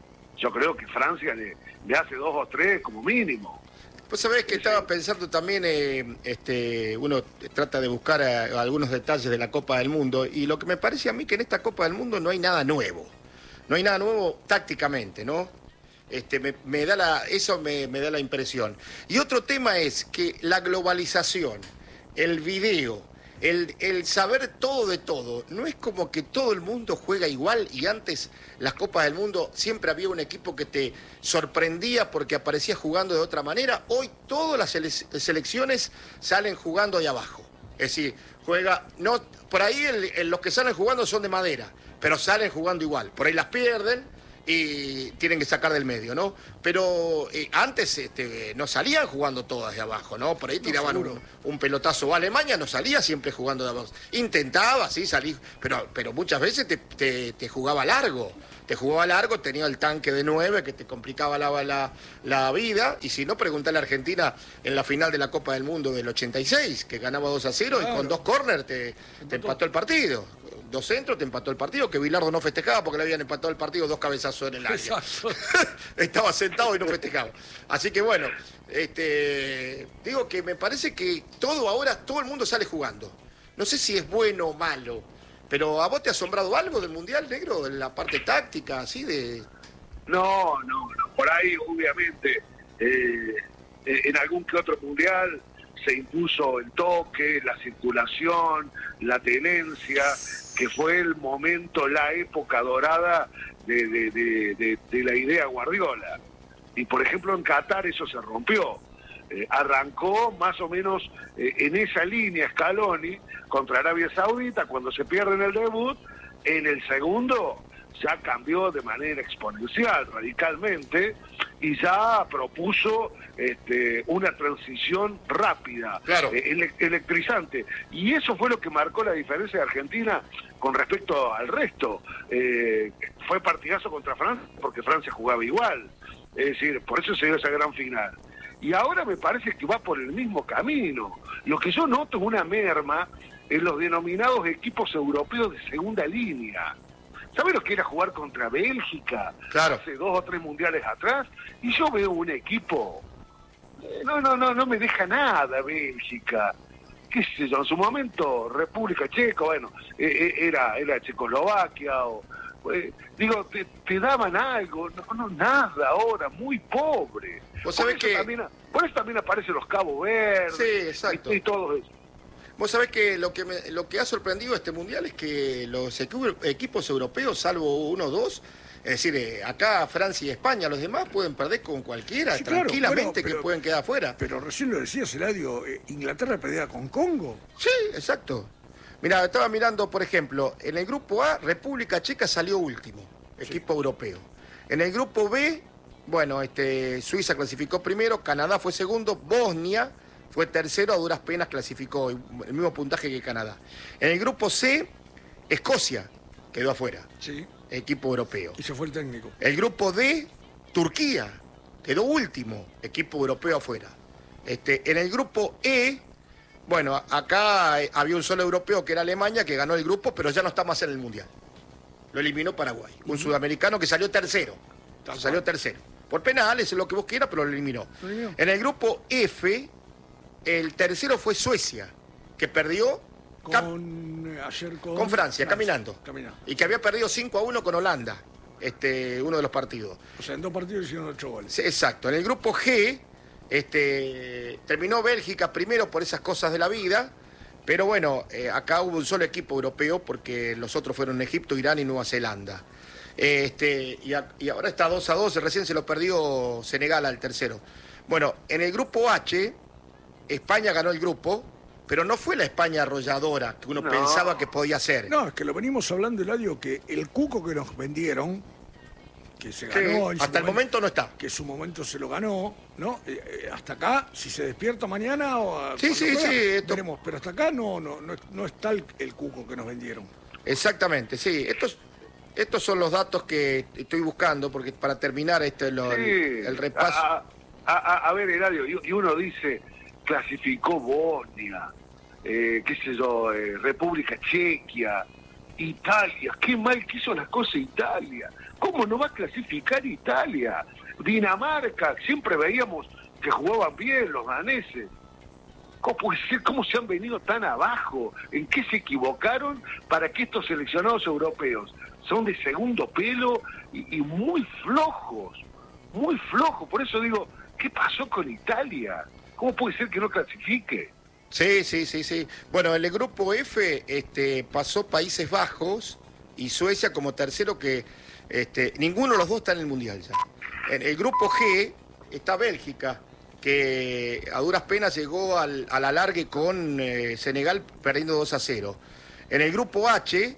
Speaker 4: yo creo que Francia le, le hace dos o tres como mínimo.
Speaker 1: Pues sabés que estaba pensando también, eh, este, uno trata de buscar eh, algunos detalles de la Copa del Mundo, y lo que me parece a mí que en esta Copa del Mundo no hay nada nuevo. No hay nada nuevo tácticamente, ¿no? Este, me, me da la, eso me, me da la impresión. Y otro tema es que la globalización, el video, el, el saber todo de todo, no es como que todo el mundo juega igual, y antes las Copas del Mundo siempre había un equipo que te sorprendía porque aparecía jugando de otra manera. Hoy todas las sele- selecciones salen jugando de abajo. Es decir, juega, no, por ahí el, el- los que salen jugando son de madera, pero salen jugando igual. Por ahí las pierden y tienen que sacar del medio, ¿no? Pero eh, antes este, no salían jugando todas de abajo, ¿no? Por ahí tiraban un, un pelotazo. Alemania no salía siempre jugando de abajo. Intentaba, sí, salir, pero, pero muchas veces te, te, te jugaba largo. Te jugaba largo, tenía el tanque de nueve que te complicaba la, la, la vida. Y si no, preguntale a Argentina en la final de la Copa del Mundo del ochenta y seis, que ganaba dos a cero,
Speaker 2: Claro.
Speaker 1: y con dos córner te, te empató el partido. Dos centros, te empató el partido, que Bilardo no festejaba porque le habían empatado el partido dos cabezazos en el área.
Speaker 2: Exacto.
Speaker 1: Estaba sentado y no festejaba. Así que bueno, este, digo que me parece que todo ahora, todo el mundo sale jugando. No sé si es bueno o malo, pero ¿a vos te ha asombrado algo del Mundial, negro? En la parte táctica, así de...
Speaker 4: No, no, no. Por ahí, obviamente, eh, eh, en algún que otro mundial se impuso el toque, la circulación, la tenencia, que fue el momento, la época dorada de, de, de, de, de la idea Guardiola. Y por ejemplo en Qatar eso se rompió. Eh, arrancó más o menos eh, en esa línea Scaloni contra Arabia Saudita cuando se pierde en el debut. En el segundo ya cambió de manera exponencial, radicalmente, y ya propuso este, una transición rápida,
Speaker 1: claro.
Speaker 4: eh, ele electrizante. Y eso fue lo que marcó la diferencia de Argentina con respecto al resto. Eh, fue partidazo contra Francia porque Francia jugaba igual. Es decir, por eso se dio esa gran final. Y ahora me parece que va por el mismo camino. Lo que yo noto es una merma en los denominados equipos europeos de segunda línea. ¿Sabes lo que era jugar contra Bélgica?
Speaker 1: Claro.
Speaker 4: Hace dos o tres mundiales atrás. Y yo veo un equipo... Eh, no, no, no, no me deja nada Bélgica. Qué sé yo, en su momento República Checa, bueno, eh, eh, era, era Checoslovaquia o... Eh, digo, te, te daban algo, no, no, nada ahora, muy pobre.
Speaker 1: Vos sabés
Speaker 4: por, eso
Speaker 1: que...
Speaker 4: también, por eso también aparecen los Cabo Verdes.
Speaker 1: Sí, exacto.
Speaker 4: Y, y todo eso.
Speaker 1: Vos sabés que lo que me, lo que ha sorprendido este mundial es que los equ equipos europeos, salvo uno o dos, es decir, eh, acá Francia y España, los demás pueden perder con cualquiera, sí, tranquilamente, claro, bueno, pero, que pueden quedar afuera.
Speaker 2: Pero recién lo decías, Eladio, eh, Inglaterra pelea con Congo.
Speaker 1: Sí, exacto. Mira, estaba mirando, por ejemplo, en el grupo A, República Checa salió último, equipo sí. europeo. En el grupo B, bueno, este, Suiza clasificó primero, Canadá fue segundo, Bosnia fue tercero, a duras penas clasificó el mismo puntaje que Canadá. En el grupo C, Escocia quedó afuera,
Speaker 2: sí.
Speaker 1: equipo europeo.
Speaker 2: Y se fue el técnico.
Speaker 1: El grupo D, Turquía, quedó último, equipo europeo afuera. Este, en el grupo E, bueno, acá había un solo europeo que era Alemania, que ganó el grupo, pero ya no está más en el Mundial. Lo eliminó Paraguay. Un uh-huh. sudamericano que salió tercero. Salió tercero. Por penales, lo que vos quieras, pero lo eliminó. ¿Lo eliminó? En el grupo F, el tercero fue Suecia, que perdió
Speaker 2: con, ayer con,
Speaker 1: con Francia,
Speaker 2: Francia,
Speaker 1: caminando.
Speaker 2: caminando.
Speaker 1: Y que había perdido cinco a uno con Holanda, este, uno de los partidos.
Speaker 2: O sea, en dos partidos hicieron ocho goles.
Speaker 1: Sí, exacto. En el grupo G, este, terminó Bélgica primero por esas cosas de la vida, pero bueno, eh, acá hubo un solo equipo europeo porque los otros fueron Egipto, Irán y Nueva Zelanda. Este, y, a, y ahora está dos a dos, recién se lo perdió Senegal al tercero. Bueno, en el grupo H, España ganó el grupo, pero no fue la España arrolladora que uno no. pensaba que podía ser.
Speaker 2: No, es que lo venimos hablando, Eladio, que el cuco que nos vendieron, que se ganó...
Speaker 1: Sí, hasta el momento, momento no está.
Speaker 2: Que en su momento se lo ganó, ¿no? Eh, eh, hasta acá, si se despierta mañana o...
Speaker 1: Sí, sí,
Speaker 2: juega,
Speaker 1: sí. Esto...
Speaker 2: veremos, pero hasta acá no, no, no, no está el, el cuco que nos vendieron.
Speaker 1: Exactamente, sí. Estos, estos son los datos que estoy buscando, porque para terminar este lo, sí. el, el repaso...
Speaker 4: A, a, a ver, Eladio, y, y uno dice... clasificó Bosnia, eh, qué sé yo, eh, República Chequia, Italia, qué mal que hizo las cosas Italia, ¿cómo no va a clasificar Italia? Dinamarca, siempre veíamos que jugaban bien los daneses, ¿cómo puede ser? ¿Cómo se han venido tan abajo? ¿En qué se equivocaron para que estos seleccionados europeos son de segundo pelo y, y muy flojos, muy flojos? Por eso digo, ¿qué pasó con Italia? ¿Cómo puede ser que no clasifique?
Speaker 1: Sí, sí, sí, sí. Bueno, en el grupo F este, pasó Países Bajos y Suecia como tercero, que este, ninguno de los dos está en el Mundial ya. En el grupo G está Bélgica, que a duras penas llegó al, al alargue con eh, Senegal perdiendo dos a cero. En el grupo H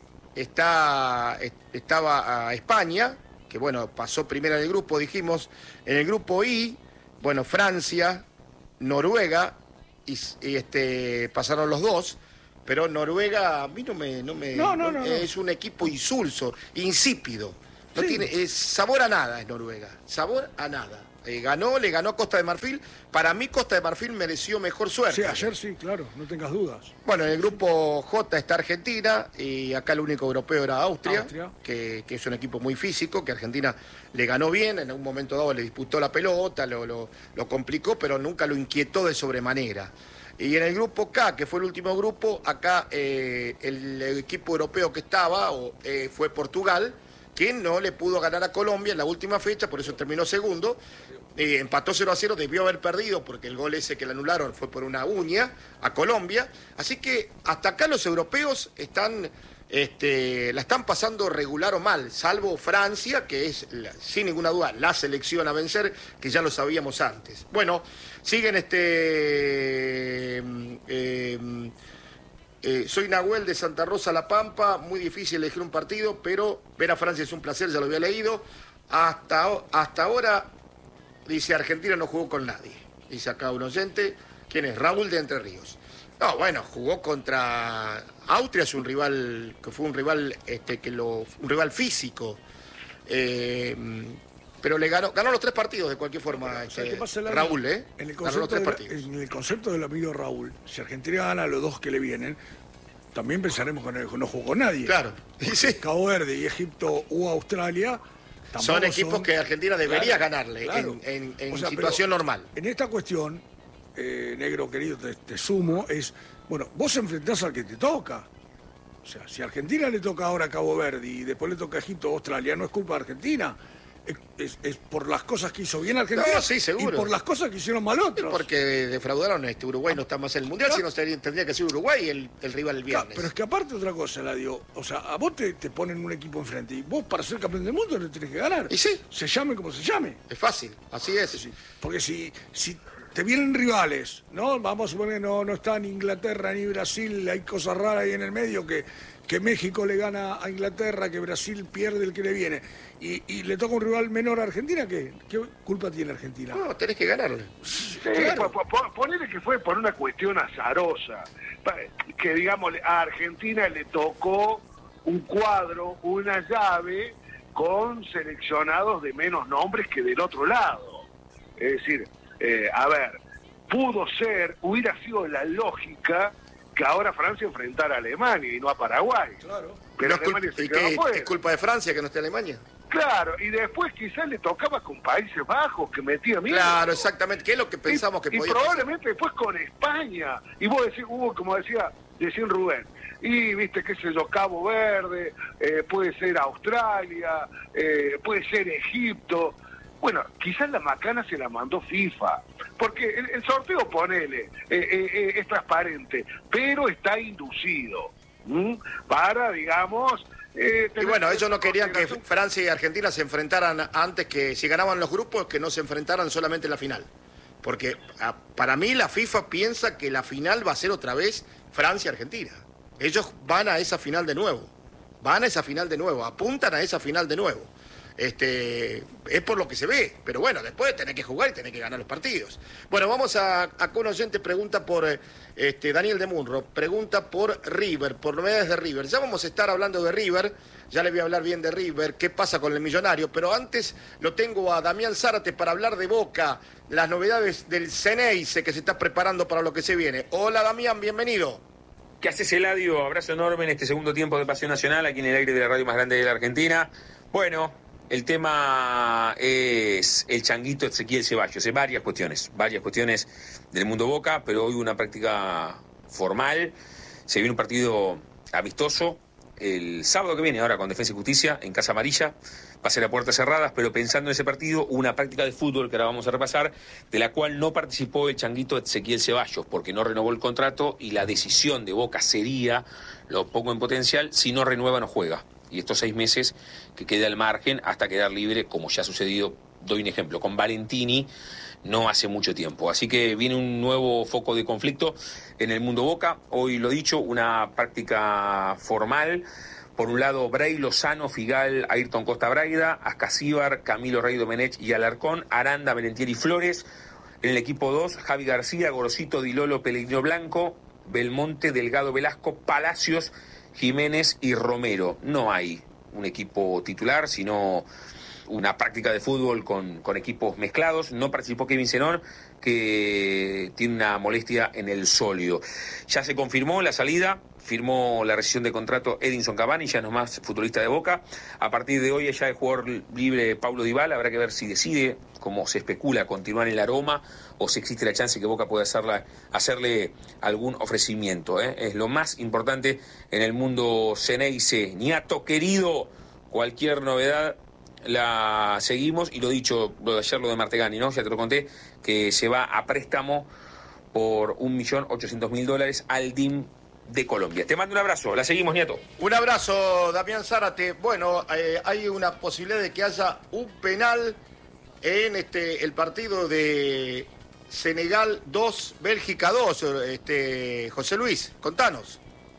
Speaker 1: está, estaba a España, que bueno, pasó primero en el grupo, dijimos. En el grupo I, bueno, Francia... Noruega, y, y este pasaron los dos, pero Noruega a mí no me... No me
Speaker 2: no, no, no,
Speaker 1: es
Speaker 2: no.
Speaker 1: un equipo insulso, insípido. No
Speaker 2: sí.
Speaker 1: tiene es sabor a nada es Noruega, sabor a nada. Eh, ganó, le ganó a Costa de Marfil. Para mí Costa de Marfil mereció mejor suerte.
Speaker 2: Sí, ayer sí, claro, no tengas dudas.
Speaker 1: Bueno, en el grupo J está Argentina y acá el único europeo era Austria, Austria. Que, que es un equipo muy físico, que Argentina le ganó bien, en un momento dado le disputó la pelota, lo, lo, lo complicó, pero nunca lo inquietó de sobremanera. Y en el grupo K, que fue el último grupo, acá eh, el, el equipo europeo que estaba o, eh, fue Portugal, que no le pudo ganar a Colombia en la última fecha, por eso terminó segundo. Eh, empató cero a cero, debió haber perdido porque el gol ese que le anularon fue por una uña a Colombia. Así que hasta acá los europeos están, este, la están pasando regular o mal, salvo Francia, que es la, sin ninguna duda la selección a vencer, que ya lo sabíamos antes. Bueno, siguen este... Eh, Eh, soy Nahuel de Santa Rosa, La Pampa, muy difícil elegir un partido, pero ver a Francia es un placer, ya lo había leído. Hasta, hasta ahora dice Argentina no jugó con nadie. Dice acá un oyente, ¿quién es? Raúl de Entre Ríos. No, bueno, jugó contra Austria, es un rival, que fue un rival, este, que lo, un rival físico. Eh, pero le ganó, ganó los tres partidos de cualquier forma, este, Raúl, ¿eh?
Speaker 2: En el,
Speaker 1: ganó los tres
Speaker 2: de,
Speaker 1: partidos.
Speaker 2: En el concepto del amigo Raúl, si Argentina gana los dos que le vienen, también pensaremos que no, no jugó con nadie.
Speaker 1: Claro.
Speaker 2: Sí. Cabo Verde y Egipto o Australia
Speaker 1: son equipos son... que Argentina debería
Speaker 2: claro,
Speaker 1: ganarle
Speaker 2: claro.
Speaker 1: en, en, en
Speaker 2: o sea,
Speaker 1: situación normal.
Speaker 2: En esta cuestión, eh, negro querido, te, te sumo, es, bueno, vos enfrentás al que te toca. O sea, si a Argentina le toca ahora a Cabo Verde y después le toca a Egipto o Australia, no es culpa de Argentina. Es, es, es por las cosas que hizo bien Argentina,
Speaker 1: no, sí, seguro.
Speaker 2: Y por las cosas que hicieron mal otros.
Speaker 1: Sí, porque defraudaron, este Uruguay no está más en el Mundial,
Speaker 2: claro.
Speaker 1: Si no tendría que ser Uruguay el, el rival el viernes.
Speaker 2: Claro, pero es que aparte otra cosa, Eladio, o sea, a vos te, te ponen un equipo enfrente y vos para ser campeón del mundo le tenés que ganar.
Speaker 1: Y sí.
Speaker 2: Se llame como se llame.
Speaker 1: Es fácil, así es.
Speaker 2: Sí, porque si, si te vienen rivales, ¿no? Vamos a suponer que no, no está ni Inglaterra ni Brasil, hay cosas raras ahí en el medio que, que México le gana a Inglaterra, que Brasil pierde el que le viene. Y, y le toca un rival menor a Argentina, ¿qué, ¿qué culpa tiene Argentina?
Speaker 1: No, tenés que ganarle.
Speaker 4: Sí, claro. po, po, ponele que fue por una cuestión azarosa. Que, digamos, a Argentina le tocó un cuadro, una llave, con seleccionados de menos nombres que del otro lado. Es decir, eh, a ver, pudo ser, hubiera sido la lógica que ahora Francia enfrentara a Alemania y no a Paraguay.
Speaker 2: Claro.
Speaker 1: Pero es, culpa, se quedó fuera. ¿Es culpa de Francia que no esté Alemania?
Speaker 4: Claro, y después quizás le tocaba con Países Bajos, que metía miedo.
Speaker 1: Claro, exactamente, que es lo que pensamos
Speaker 4: y,
Speaker 1: que podía
Speaker 4: Y probablemente pasar. Después con España. Y vos decís, hubo, como decía, decía Rubén, y viste, qué sé yo, Cabo Verde, eh, puede ser Australia, eh, puede ser Egipto. Bueno, quizás la macana se la mandó FIFA, porque el, el sorteo, ponele, eh, eh, eh, es transparente, pero está inducido, ¿m? Para, digamos... Eh,
Speaker 1: y bueno, ellos no querían que Francia y Argentina se enfrentaran antes, que si ganaban los grupos, que no se enfrentaran solamente en la final. Porque a, para mí la FIFA piensa que la final va a ser otra vez Francia-Argentina. Ellos van a esa final de nuevo. Van a esa final de nuevo, apuntan a esa final de nuevo. Este, es por lo que se ve, pero bueno, después tenés que jugar y tenés que ganar los partidos. Bueno, vamos a, a con oyente, pregunta por este, Daniel de Munro, pregunta por River, por novedades de River. Ya vamos a estar hablando de River, ya le voy a hablar bien de River, qué pasa con el Millonario, pero antes lo tengo a Damián Zárate para hablar de Boca, las novedades del Ceneice que se está preparando para lo que se viene. Hola Damián, bienvenido.
Speaker 5: ¿Qué haces, Eladio? Abrazo enorme en este segundo tiempo de Pasión Nacional, aquí en el aire de la radio más grande de la Argentina. Bueno, el tema es el changuito Ezequiel Ceballos. Hay varias cuestiones, varias cuestiones del mundo Boca, pero hoy una práctica formal. Se viene un partido amistoso el sábado que viene, ahora con Defensa y Justicia, en Casa Amarilla. Va a ser a puertas cerradas, pero pensando en ese partido, una práctica de fútbol que ahora vamos a repasar, de la cual no participó el changuito Ezequiel Ceballos, porque no renovó el contrato y la decisión de Boca sería, lo pongo en potencial, si no renueva no juega. Y estos seis meses que queda al margen hasta quedar libre, como ya ha sucedido, doy un ejemplo, con Valentini no hace mucho tiempo. Así que viene un nuevo foco de conflicto en el mundo Boca. Hoy lo dicho, una práctica formal. Por un lado, Bray, Lozano, Figal, Ayrton Costa Braida, Ascasíbar, Camilo Rey Domenech y Alarcón, Aranda, Merentieri y Flores. En el equipo dos, Javi García, Gorosito, Dilolo, Pellegrino Blanco, Belmonte, Delgado Velasco, Palacios, Jiménez y Romero. No hay un equipo titular, sino una práctica de fútbol con, con equipos mezclados. No participó Kevin Zenón, que tiene una molestia en el sólido. Ya se confirmó la salida, firmó la rescisión de contrato Edinson Cavani, ya no es más futbolista de Boca. A partir de hoy ya es jugador libre Paulo Dybala. Habrá que ver si decide, como se especula, continuar en la Roma o si existe la chance que Boca pueda hacerla, hacerle algún ofrecimiento, ¿eh? Es lo más importante en el mundo Ceneice. Niato querido, cualquier novedad la seguimos. Y lo dicho, lo de ayer, lo de Martegani, ¿no? Ya te lo conté, que se va a préstamo por un millón ochocientos mil dólares al D I M de Colombia. Te mando un abrazo, la seguimos, Nieto.
Speaker 1: Un abrazo, Damián Zárate. Bueno, eh, hay una posibilidad de que haya un penal en este el partido de Senegal dos, Bélgica dos, este, José Luis, contanos.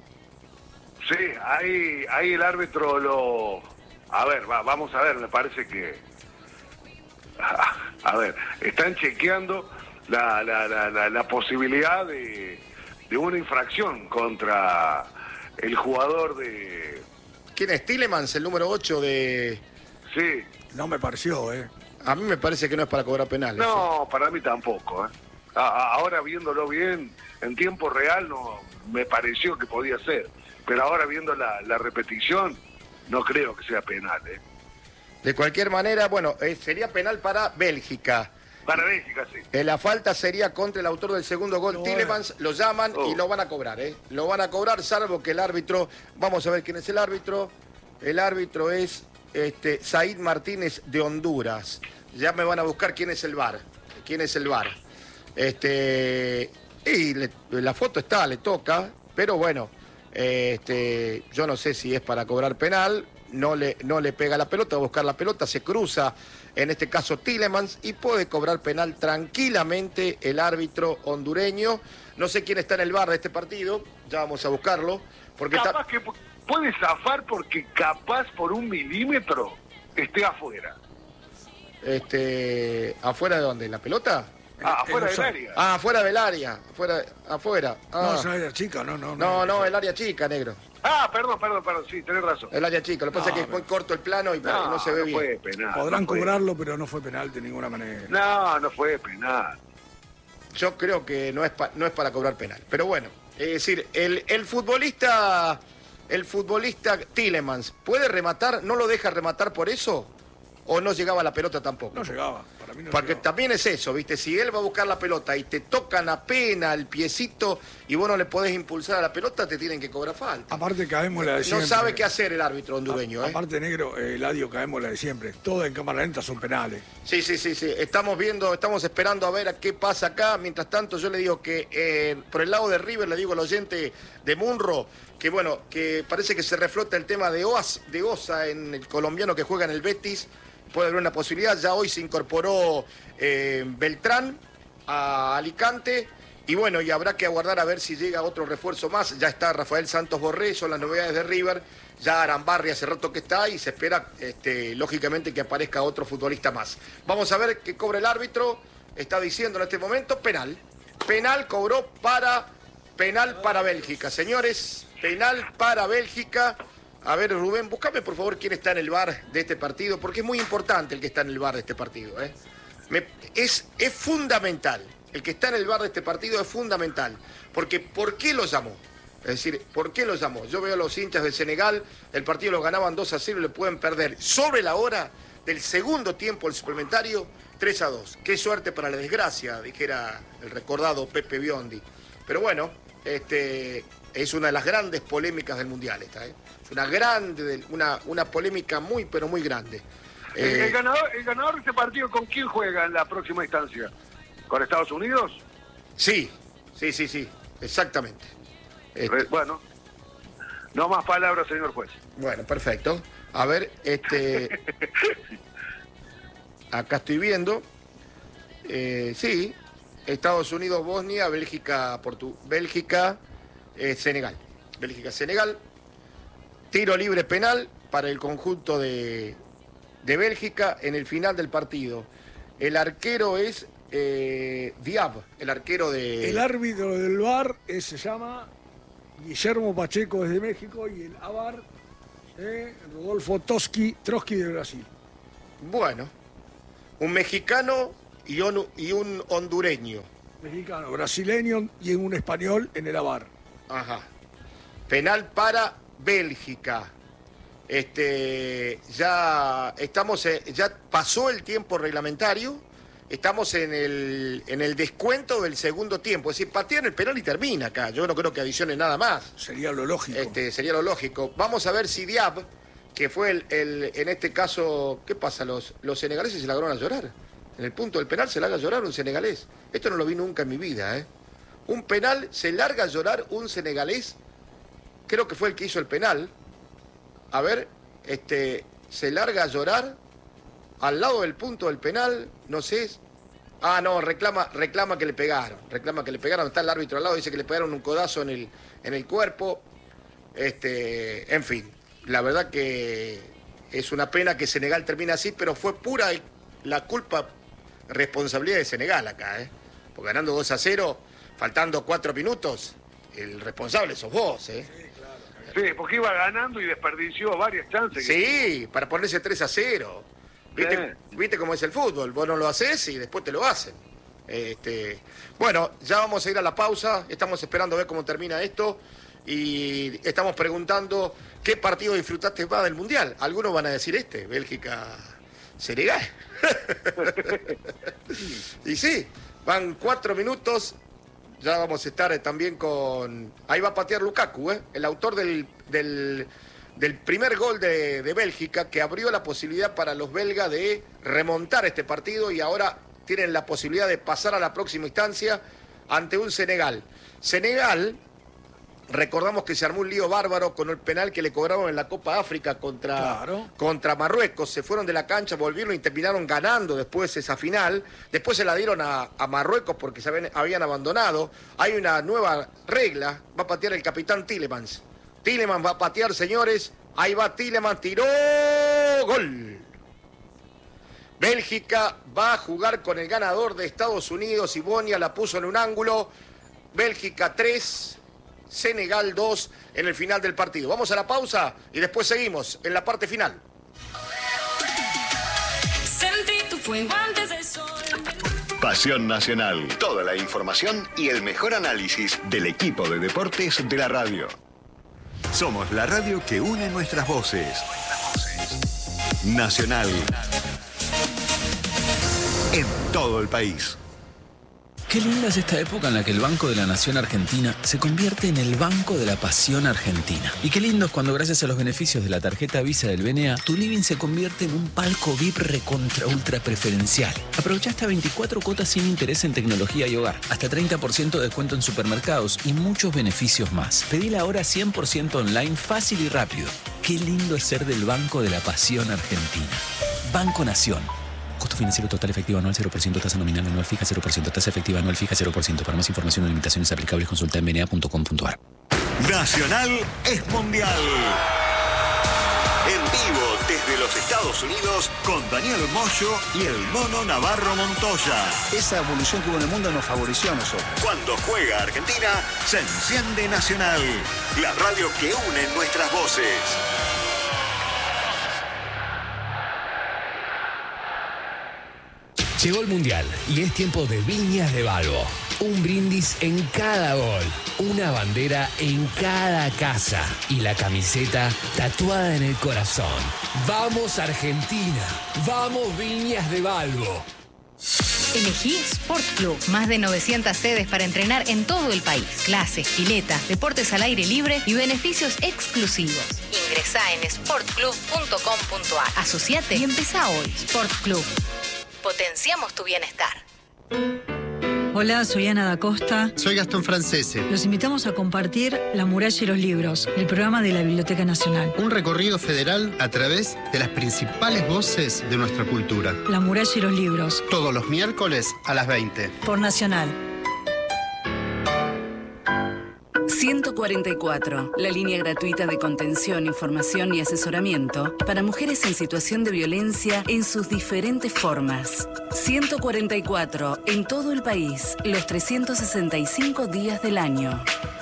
Speaker 4: Sí, ahí, ahí el árbitro lo... A ver, va, vamos a ver, me parece que... A ver, están chequeando la, la, la, la, la posibilidad de, de una infracción contra el jugador de...
Speaker 1: ¿Quién es? Tielemans, el número ocho de...
Speaker 4: Sí.
Speaker 2: No me pareció, ¿eh?
Speaker 1: A mí me parece que no es para cobrar penales.
Speaker 4: No, para mí tampoco. ¿eh? A, a, ahora viéndolo bien, en tiempo real no me pareció que podía ser. Pero ahora viendo la, la repetición, no creo que sea penal. ¿eh?
Speaker 1: De cualquier manera, bueno, eh, sería penal para Bélgica.
Speaker 4: Para Bélgica, sí.
Speaker 1: Eh, la falta sería contra el autor del segundo gol,
Speaker 2: No,
Speaker 1: Tielemans. Lo llaman
Speaker 4: Oh.
Speaker 1: y lo van a cobrar, ¿eh? Lo van a cobrar, salvo que el árbitro... Vamos a ver quién es el árbitro. El árbitro es este, Said Martínez de Honduras. Ya me van a buscar quién es el V A R. ¿Quién es el V A R? Este, y le- la foto está, le toca, pero bueno, este, yo no sé si es para cobrar penal, no le, no le pega la pelota, va a buscar la pelota, se cruza, en este caso Tielemans, y puede cobrar penal tranquilamente el árbitro hondureño. No sé quién está en el V A R de este partido, ya vamos a buscarlo, porque está...
Speaker 4: Capaz que pu- puede zafar porque capaz por un milímetro esté afuera.
Speaker 1: Este, ¿afuera de dónde? ¿La pelota?
Speaker 4: Ah,
Speaker 2: En-
Speaker 4: afuera
Speaker 2: en
Speaker 4: del
Speaker 2: offside.
Speaker 4: área.
Speaker 1: Ah, afuera del área, afuera, afuera.
Speaker 2: No,
Speaker 1: Ah.
Speaker 2: esa era chica, no, no.
Speaker 1: No, no, el área chica, negro.
Speaker 4: Ah, perdón, perdón, perdón, sí, tenés razón.
Speaker 1: El área chica. Lo que pasa
Speaker 2: No,
Speaker 1: es que es muy
Speaker 2: pero-
Speaker 1: corto el plano y no, no se ve
Speaker 4: no
Speaker 1: bien.
Speaker 4: fue penal.
Speaker 2: Podrán
Speaker 4: no fue.
Speaker 2: cobrarlo, pero no fue penal de ninguna manera.
Speaker 4: No, no fue penal.
Speaker 1: Yo creo que no es, pa- no es para cobrar penal. Pero bueno, es decir, el, el futbolista, el futbolista Tielemans, ¿puede rematar? ¿No lo deja rematar por eso? ¿O no llegaba la pelota tampoco?
Speaker 2: No llegaba, para mí no
Speaker 1: Porque
Speaker 2: llegaba.
Speaker 1: también es eso, ¿viste? Si él va a buscar la pelota y te tocan apenas el piecito y vos no le podés impulsar a la pelota, te tienen que cobrar falta.
Speaker 2: Aparte caemos la de
Speaker 1: No
Speaker 2: siempre.
Speaker 1: sabe qué hacer el árbitro hondureño, ¿eh?
Speaker 2: Aparte, negro, eh, Eladio, caemos la de siempre. Todo en cámara lenta son penales.
Speaker 1: Sí, sí, sí, sí. Estamos viendo, estamos esperando a ver a qué pasa acá. Mientras tanto, yo le digo que eh, por el lado de River, le digo al oyente de Munro, que bueno, que parece que se reflota el tema de Oas, de Osa en el colombiano que juega en el Betis. Puede haber una posibilidad. Ya hoy se incorporó eh, Beltrán a Alicante. Y bueno, y habrá que aguardar a ver si llega otro refuerzo más. Ya está Rafael Santos Borré, son las novedades de River. Ya Arambarri hace rato que está y se espera, este, lógicamente, que aparezca otro futbolista más. Vamos a ver qué cobra el árbitro. Está diciendo en este momento penal. Penal cobró para, penal para Bélgica. Señores, penal para Bélgica. A ver, Rubén, búscame por favor quién está en el V A R de este partido, porque es muy importante el que está en el V A R de este partido. ¿eh? Me- es, es fundamental. El que está en el V A R de este partido es fundamental. Porque, ¿por qué lo llamó? Es decir, ¿por qué lo llamó? Yo veo a los hinchas de Senegal, el partido lo ganaban dos a cero y le pueden perder sobre la hora del segundo tiempo, el suplementario, tres a dos. Qué suerte para la desgracia, dijera el recordado Pepe Biondi. Pero bueno, este, es una de las grandes polémicas del Mundial esta, ¿eh? Es una grande, una, una polémica muy, pero muy grande.
Speaker 4: El,
Speaker 1: Eh,
Speaker 4: el ganador, ¿El ganador de este partido con quién juega en la próxima instancia? ¿Con Estados Unidos?
Speaker 1: sí, sí, sí, sí, exactamente. Este,
Speaker 4: Eh, Bueno, no más palabras, señor juez.
Speaker 1: Bueno, perfecto. A ver, este. Acá estoy viendo. Eh, sí, Estados Unidos, Bosnia, Bélgica, Portu Bélgica, eh, Senegal. Bélgica, Senegal. Tiro libre penal para el conjunto de, de Bélgica en el final del partido. El arquero es eh, Diab, el arquero de.
Speaker 2: El árbitro del V A R eh, se llama Guillermo Pacheco desde México y el A V A R eh, Rodolfo Toski, Trotsky de Brasil.
Speaker 1: Bueno, un mexicano y un, y un hondureño.
Speaker 2: Mexicano, brasileño y un español en el A V A R.
Speaker 1: Ajá. Penal para Bélgica. Este, ya estamos, en- ya pasó el tiempo reglamentario, estamos en el, en el descuento del segundo tiempo. Es decir, patean el penal y termina acá. Yo no creo que adicione nada más.
Speaker 2: Sería lo lógico.
Speaker 1: Este, sería lo lógico. Vamos a ver si Diab, que fue el, el- en este caso, ¿qué pasa? Los, los senegaleses se largaron a llorar. En el punto del penal se larga a llorar un senegalés. Esto no lo vi nunca en mi vida, ¿eh? Un penal, se larga a llorar un senegalés, creo que fue el que hizo el penal. A ver, este, se larga a llorar al lado del punto del penal, no sé. Ah, no, reclama, reclama que le pegaron, reclama que le pegaron, está el árbitro al lado, dice que le pegaron un codazo en el, en el cuerpo. Este, en fin, la verdad que es una pena que Senegal termine así, pero fue pura la culpa responsabilidad de Senegal acá, ¿eh? Porque ganando dos a cero, faltando cuatro minutos, el responsable sos vos, ¿eh?
Speaker 4: Sí, porque iba ganando y desperdició varias chances.
Speaker 1: Sí, para ponerse tres a cero. ¿Viste,
Speaker 4: Sí.
Speaker 1: ¿Viste cómo es el fútbol? Vos no lo haces y después te lo hacen. Este, bueno, ya vamos a ir a la pausa. Estamos esperando a ver cómo termina esto. Y estamos preguntando qué partido disfrutaste más del Mundial. Algunos van a decir este, Bélgica-Senegal. Y sí, van cuatro minutos. Ya vamos a estar también con... Ahí va a patear Lukaku, ¿eh? El autor del... del del primer gol de, de Bélgica, que abrió la posibilidad para los belgas de remontar este partido y ahora tienen la posibilidad de pasar a la próxima instancia ante un Senegal. Senegal, recordamos que se armó un lío bárbaro con el penal que le cobraron en la Copa África contra,
Speaker 2: Claro.
Speaker 1: contra Marruecos. Se fueron de la cancha, volvieron y terminaron ganando después esa final. Después se la dieron a, a Marruecos porque se habían, habían abandonado. Hay una nueva regla, va a patear el capitán Tielemans. Tielemans va a patear, señores. Ahí va Tielemans, tiró, gol. Bélgica va a jugar con el ganador de Estados Unidos y Bonia la puso en un ángulo. Bélgica tres, Senegal dos en el final del partido. Vamos a la pausa y después seguimos en la parte final.
Speaker 6: Sentí tu fuego antes del sol.
Speaker 7: Pasión Nacional. Toda la información y el mejor análisis del equipo de deportes de la radio. Somos la radio que une nuestras voces. Nacional. En todo el país.
Speaker 8: Qué linda es esta época en la que el Banco de la Nación Argentina se convierte en el Banco de la Pasión Argentina. Y qué lindo es cuando gracias a los beneficios de la tarjeta Visa del B N A, tu living se convierte en un palco V I P recontra ultra preferencial. Aprovecha hasta veinticuatro cuotas sin interés en tecnología y hogar, hasta treinta por ciento de descuento en supermercados y muchos beneficios más. Pedila ahora cien por ciento online, fácil y rápido. Qué lindo es ser del Banco de la Pasión Argentina. Banco Nación. Costo financiero total efectivo anual cero por ciento, tasa nominal anual fija cero por ciento, tasa efectiva anual fija cero por ciento. Para más información o limitaciones aplicables consulta en b n a punto com punto a r.
Speaker 7: Nacional es mundial. En vivo desde los Estados Unidos con Daniel Moyo y el Mono Navarro Montoya.
Speaker 9: Esa evolución que hubo en el mundo nos favoreció a nosotros.
Speaker 7: Cuando juega Argentina, se enciende Nacional. La radio que une nuestras voces.
Speaker 10: Llegó el Mundial y es tiempo de Viñas de Balbo. Un brindis en cada gol, una bandera en cada casa y la camiseta tatuada en el corazón. ¡Vamos Argentina! ¡Vamos Viñas de Balbo!
Speaker 11: Elegí Sport Club. Más de novecientas sedes para entrenar en todo el país. Clases, piletas, deportes al aire libre y beneficios exclusivos. Ingresá en sport club punto com punto a r. Asociate y empezá hoy. Sport Club. Potenciamos tu bienestar.
Speaker 12: Hola, soy Ana da Costa.
Speaker 13: Soy Gastón Francese.
Speaker 12: Los invitamos a compartir La muralla y los libros, el programa de la Biblioteca Nacional.
Speaker 13: Un recorrido federal a través de las principales voces de nuestra cultura.
Speaker 12: La muralla y los libros.
Speaker 13: Todos los miércoles a las veinte.
Speaker 12: Por Nacional.
Speaker 14: ciento cuarenta y cuatro, la línea gratuita de contención, información y asesoramiento para mujeres en situación de violencia en sus diferentes formas. ciento cuarenta y cuatro, en todo el país, los trescientos sesenta y cinco días del año.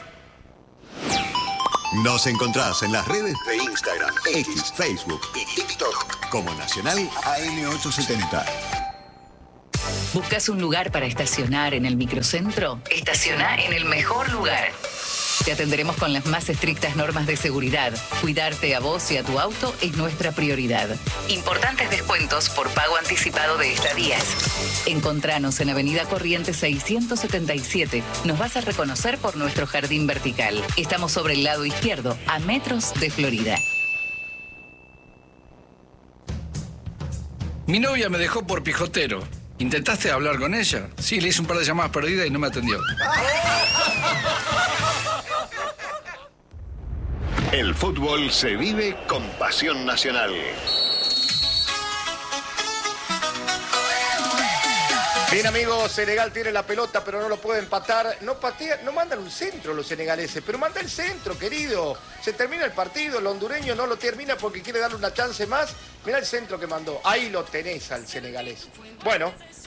Speaker 7: Nos encontrás en las redes de Instagram, X, Facebook y TikTok como Nacional A M ochocientos setenta.
Speaker 15: ¿Buscas un lugar para estacionar en el microcentro? Estaciona en el mejor lugar. Te atenderemos con las más estrictas normas de seguridad. Cuidarte a vos y a tu auto es nuestra prioridad. Importantes descuentos por pago anticipado de estadías. Encontranos en Avenida Corrientes seiscientos setenta y siete. Nos vas a reconocer por nuestro jardín vertical. Estamos sobre el lado izquierdo, a metros de Florida.
Speaker 16: Mi novia me dejó por pijotero. ¿Intentaste hablar con ella? Sí, le hice un par de llamadas perdidas y no me atendió.
Speaker 7: El fútbol se vive con Pasión Nacional.
Speaker 1: Bien, amigos, Senegal tiene la pelota, pero no lo puede empatar. No patea, no mandan un centro los senegaleses, pero manda el centro, querido. Se termina el partido, el hondureño no lo termina porque quiere darle una chance más. Mirá el centro que mandó. Ahí lo tenés al senegalés. Bueno,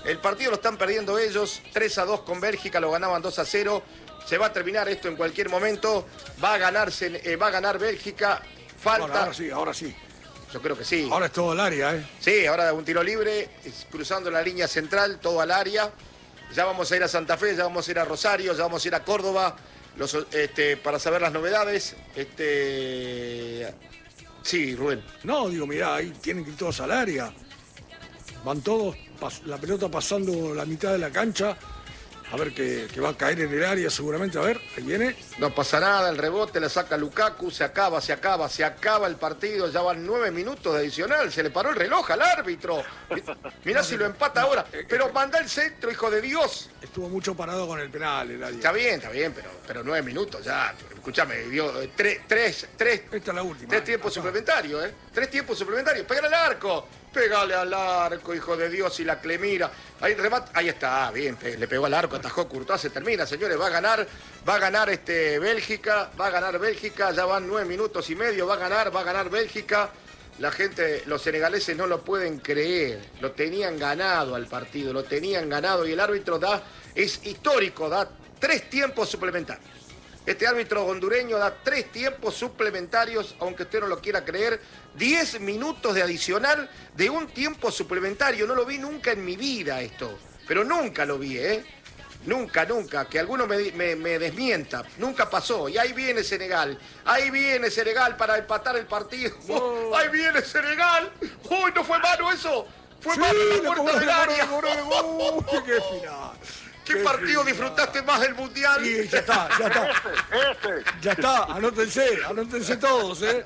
Speaker 1: El partido lo están perdiendo ellos, tres a dos con Bélgica, lo ganaban dos a cero. Se va a terminar esto en cualquier momento. Va a ganarse, eh, va a ganar Bélgica. Falta.
Speaker 2: Ahora, ahora sí, ahora sí.
Speaker 1: Yo creo que sí.
Speaker 2: Ahora es todo el área, ¿eh?
Speaker 1: Sí, ahora un tiro libre, cruzando la línea central, todo al área. Ya vamos a ir a Santa Fe, ya vamos a ir a Rosario, ya vamos a ir a Córdoba, los, este, para saber las novedades. Este... Sí, Rubén.
Speaker 2: No, digo, mirá, ahí tienen que ir todos al área. Van todos, la pelota pasando la mitad de la cancha. A ver que, que va a caer en el área seguramente. A ver, ahí viene.
Speaker 1: No pasa nada, el rebote la saca Lukaku, se acaba, se acaba, se acaba el partido. Ya van nueve minutos de adicional. Se le paró el reloj al árbitro. Mirá si lo empata ahora. Pero manda el centro, hijo de Dios.
Speaker 2: Estuvo mucho parado con el penal el área.
Speaker 1: Está bien, está bien, pero, pero nueve minutos ya. Escúchame, dio tres, tres, tres.
Speaker 2: Esta es la última.
Speaker 1: Tres tiempos suplementarios, ¿eh? Tres tiempos suplementarios. Pégale al arco. Pégale al arco, hijo de Dios, y la Clemira. Ahí remate. Ahí está, bien, le pegó al arco, atajó Courtois, se termina, señores. Va a ganar, va a ganar este Bélgica, va a ganar Bélgica, ya van nueve minutos y medio, va a ganar, va a ganar Bélgica. La gente, los senegaleses no lo pueden creer. Lo tenían ganado al partido, lo tenían ganado y el árbitro da, es histórico, da tres tiempos suplementarios. Este árbitro hondureño da tres tiempos suplementarios, aunque usted no lo quiera creer, diez minutos de adicional de un tiempo suplementario. No lo vi nunca en mi vida esto, pero nunca lo vi, ¿eh? Nunca, nunca, que alguno me, me, me desmienta, nunca pasó. Y ahí viene Senegal, ahí viene Senegal para empatar el partido. Oh, ahí viene Senegal. ¡Uy, no fue mano eso! ¡Fue
Speaker 2: sí,
Speaker 1: mano en la puerta del área!
Speaker 2: ¡Uy, qué final!
Speaker 1: ¿Qué partido disfrutaste más del Mundial?
Speaker 2: Sí, ya está, ya está. Ya está, anótense, anótense todos, ¿eh?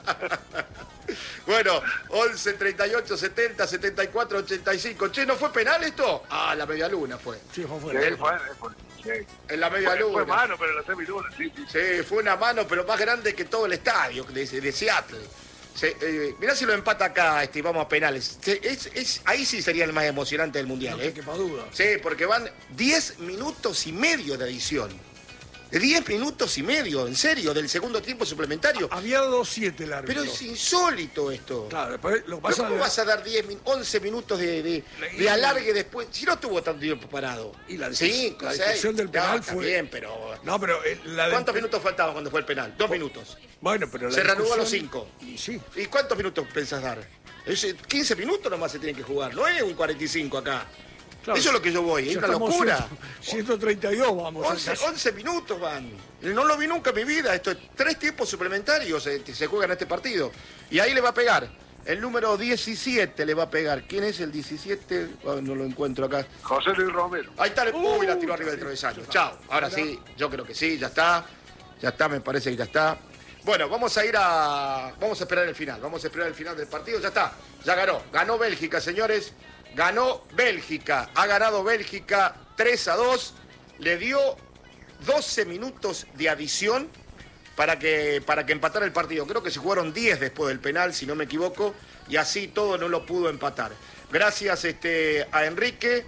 Speaker 1: Bueno, once, treinta y ocho, setenta, setenta y cuatro, ochenta y cinco. Che, ¿no fue penal esto? Ah, la media luna fue.
Speaker 2: Sí, fue
Speaker 4: fuera. Sí, fue, fue, sí.
Speaker 1: En la media
Speaker 4: fue,
Speaker 1: luna.
Speaker 4: Fue mano, pero en la semiluna, sí, sí.
Speaker 1: Sí, fue una mano, pero más grande que todo el estadio de, de Seattle. Se, eh, mirá si lo empata acá, este, vamos a penales. Se, es, es, ahí sí sería el más emocionante del Mundial.
Speaker 2: No
Speaker 1: ¿eh?
Speaker 2: te quepa duda.
Speaker 1: Sí, porque van diez minutos y medio de adición. diez minutos y medio, en serio, del segundo tiempo suplementario.
Speaker 2: Había dado siete el árbitro.
Speaker 1: Pero es insólito esto.
Speaker 2: Claro, después lo pasa
Speaker 1: ¿Cómo
Speaker 2: de...
Speaker 1: vas a dar diez, once minutos de, de, de alargue después? Si no tuvo tanto tiempo parado.
Speaker 2: Y la,
Speaker 1: sí,
Speaker 2: la decisión del penal
Speaker 1: no,
Speaker 2: fue...
Speaker 1: bien, pero...
Speaker 2: No, pero... eh, la
Speaker 1: ¿Cuántos
Speaker 2: de...
Speaker 1: minutos faltaban cuando fue el penal? Dos minutos.
Speaker 2: Bueno, pero la
Speaker 1: Se reanudó a
Speaker 2: discusión...
Speaker 1: los cinco.
Speaker 2: Y sí.
Speaker 1: ¿Y cuántos minutos pensás dar? Es, quince minutos nomás se tienen que jugar, no es un cuarenta y cinco acá. Claro, eso es lo que yo voy, es una locura.
Speaker 2: ciento treinta y dos vamos.
Speaker 1: once, once minutos van. No lo vi nunca en mi vida. Esto es tres tiempos suplementarios se, se juegan en este partido. Y ahí le va a pegar. El número diecisiete le va a pegar. ¿Quién es el diecisiete? Oh, no lo encuentro acá.
Speaker 4: José Luis Romero.
Speaker 1: Ahí está. Uy, la tiró arriba del travesaño. Chao. Ahora sí, yo creo que sí, ya está. Ya está, me parece que ya está. Bueno, vamos a ir a... Vamos a esperar el final. Vamos a esperar el final del partido. Ya está. Ya ganó. Ganó Bélgica, señores. Ganó Bélgica, ha ganado Bélgica tres a dos, le dio doce minutos de adición para que, para que empatara el partido. Creo que se jugaron diez después del penal, si no me equivoco, y así todo no lo pudo empatar. Gracias este, a Enrique.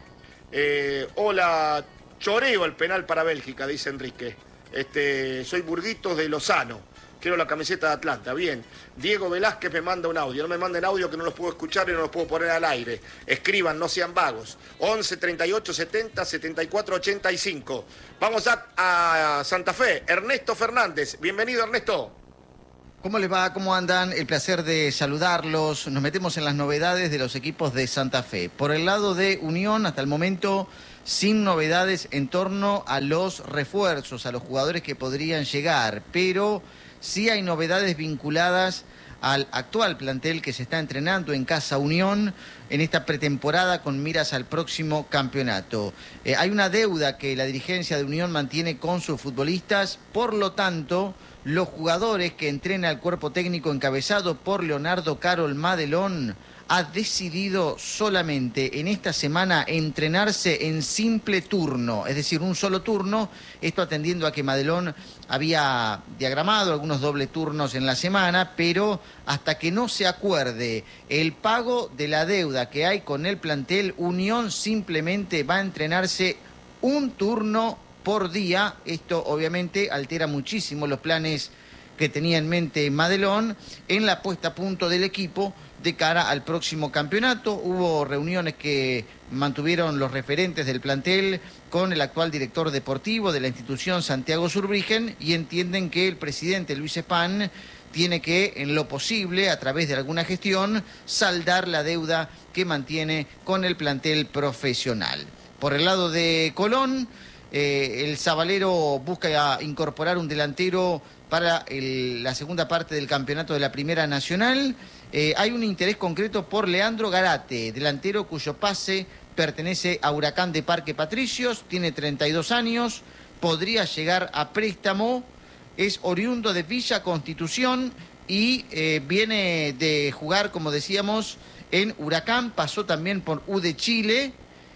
Speaker 1: Eh, hola, choreo el penal para Bélgica, dice Enrique. Este, soy Burguitos de Lozano. Quiero la camiseta de Atlanta. Bien. Diego Velázquez me manda un audio. No me manden audio que no los puedo escuchar y no los puedo poner al aire. Escriban, no sean vagos. once, treinta y ocho, setenta, setenta y cuatro, ochenta y cinco. Vamos a, a Santa Fe. Ernesto Fernández. Bienvenido, Ernesto.
Speaker 17: ¿Cómo les va? ¿Cómo andan? El placer de saludarlos. Nos metemos en las novedades de los equipos de Santa Fe. Por el lado de Unión, hasta el momento, sin novedades en torno a los refuerzos, a los jugadores que podrían llegar, pero sí hay novedades vinculadas al actual plantel que se está entrenando en Casa Unión en esta pretemporada con miras al próximo campeonato. Eh, hay una deuda que la dirigencia de Unión mantiene con sus futbolistas, por lo tanto, los jugadores que entrena el cuerpo técnico encabezado por Leonardo Carol Madelón ha decidido solamente en esta semana entrenarse en simple turno, es decir, un solo turno, esto atendiendo a que Madelón había diagramado algunos doble turnos en la semana, pero hasta que no se acuerde el pago de la deuda que hay con el plantel, Unión simplemente va a entrenarse un turno por día. Esto obviamente altera muchísimo los planes que tenía en mente Madelón en la puesta a punto del equipo de cara al próximo campeonato. Hubo reuniones que mantuvieron los referentes del plantel con el actual director deportivo de la institución, Santiago Zurbriggen, y entienden que el presidente Luis Span tiene que, en lo posible, a través de alguna gestión, saldar la deuda que mantiene con el plantel profesional. Por el lado de Colón, eh, el Sabalero busca incorporar un delantero para el, la segunda parte del campeonato de la Primera Nacional. Eh, hay un interés concreto por Leandro Garate, delantero cuyo pase pertenece a Huracán de Parque Patricios, tiene treinta y dos años, podría llegar a préstamo, es oriundo de Villa Constitución y eh, viene de jugar, como decíamos, en Huracán, pasó también por U de Chile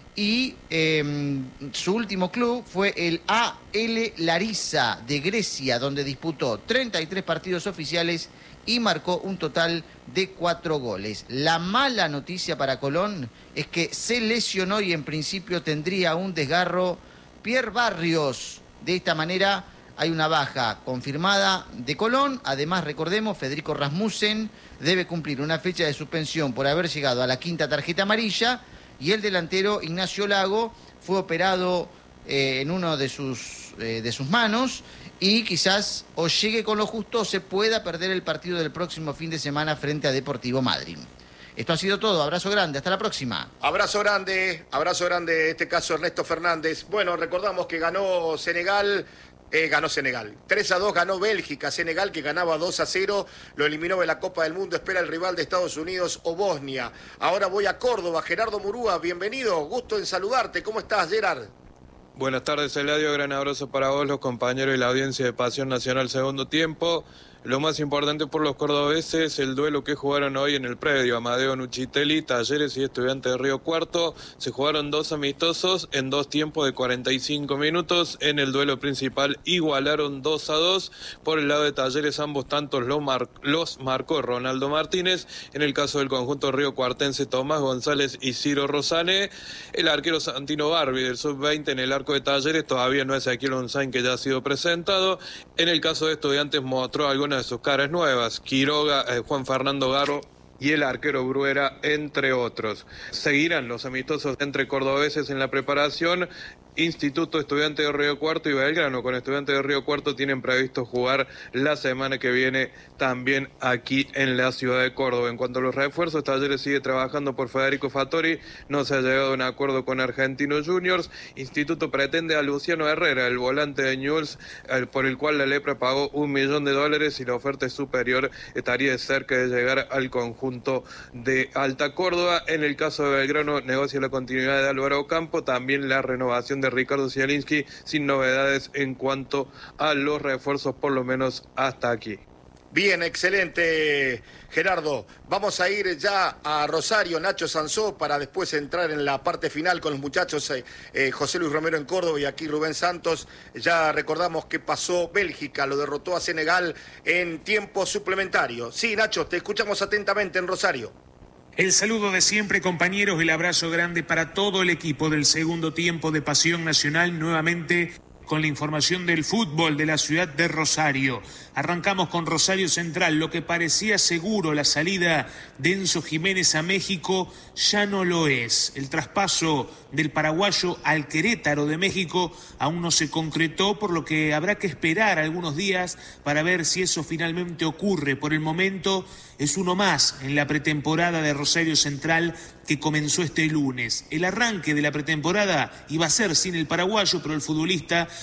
Speaker 17: y eh, su último club fue el A L Larissa de Grecia, donde disputó treinta y tres partidos oficiales y marcó un total de cuatro goles. La mala noticia para Colón es que se lesionó y en principio tendría un desgarro Pierre Barrios. De esta manera hay una baja confirmada de Colón. Además, recordemos, Federico Rasmussen debe cumplir una fecha de suspensión por haber llegado a la quinta tarjeta amarilla y el delantero Ignacio Lago fue operado eh, en uno de sus, eh, de sus manos y quizás o llegue con lo justo o se pueda perder el partido del próximo fin de semana frente a Deportivo Madryn. Esto ha sido todo. Abrazo grande. Hasta la próxima.
Speaker 1: Abrazo grande. Abrazo grande. En este caso, Ernesto Fernández. Bueno, recordamos que ganó Senegal. Eh, ganó Senegal. tres a dos ganó Bélgica. Senegal, que ganaba dos a cero, lo eliminó de la Copa del Mundo. Espera el rival de Estados Unidos o Bosnia. Ahora voy a Córdoba. Gerardo Murúa, bienvenido. Gusto en saludarte. ¿Cómo estás, Gerard?
Speaker 18: Buenas tardes, Eladio. Gran abrazo para vos, los compañeros y la audiencia de Pasión Nacional Segundo Tiempo. Lo más importante por los cordobeses, el duelo que jugaron hoy en el predio. Amadeo Nuchitelli, Talleres y Estudiantes de Río Cuarto. Se jugaron dos amistosos en dos tiempos de cuarenta y cinco minutos. En el duelo principal igualaron dos a dos. Por el lado de Talleres, ambos tantos los, mar los marcó Ronaldo Martínez. En el caso del conjunto río cuartense, Tomás González y Ciro Rosane. El arquero Santino Barbi del sub veinte en el arco de Talleres todavía no es Ezequiel Onzain, que ya ha sido presentado. En el caso de Estudiantes mostró algunas de sus caras nuevas, Quiroga, eh, Juan Fernando Garro y el arquero Bruera, entre otros. Seguirán los amistosos entre cordobeses en la preparación. Instituto, Estudiantes de Río Cuarto y Belgrano con Estudiantes de Río Cuarto tienen previsto jugar la semana que viene también aquí en la ciudad de Córdoba. En cuanto a los refuerzos, Talleres sigue trabajando por Federico Fattori, no se ha llegado a un acuerdo con Argentinos Juniors. Instituto pretende a Luciano Herrera, el volante de Newell's, por el cual la Lepra pagó un millón de dólares y la oferta es superior, estaría cerca de llegar al conjunto de Alta Córdoba. En el caso de Belgrano, negocia la continuidad de Álvaro Ocampo, también la renovación de de Ricardo Zielinski, sin novedades en cuanto a los refuerzos, por lo menos hasta aquí.
Speaker 1: Bien, excelente, Gerardo. Vamos a ir ya a Rosario, Nacho Sansó, para después entrar en la parte final con los muchachos eh, eh, José Luis Romero en Córdoba y aquí Rubén Santos. Ya recordamos que pasó Bélgica, lo derrotó a Senegal en tiempo suplementario. Sí, Nacho, te escuchamos atentamente en Rosario.
Speaker 19: El saludo de siempre, compañeros, el abrazo grande para todo el equipo del segundo tiempo de Pasión Nacional, nuevamente con la información del fútbol de la ciudad de Rosario. Arrancamos con Rosario Central. Lo que parecía seguro, la salida de Enzo Jiménez a México, ya no lo es. El traspaso del paraguayo al Querétaro de México aún no se concretó, por lo que habrá que esperar algunos días para ver si eso finalmente ocurre. Por el momento es uno más en la pretemporada de Rosario Central que comenzó este lunes. El arranque de la pretemporada iba a ser sin el paraguayo, pero el futbolista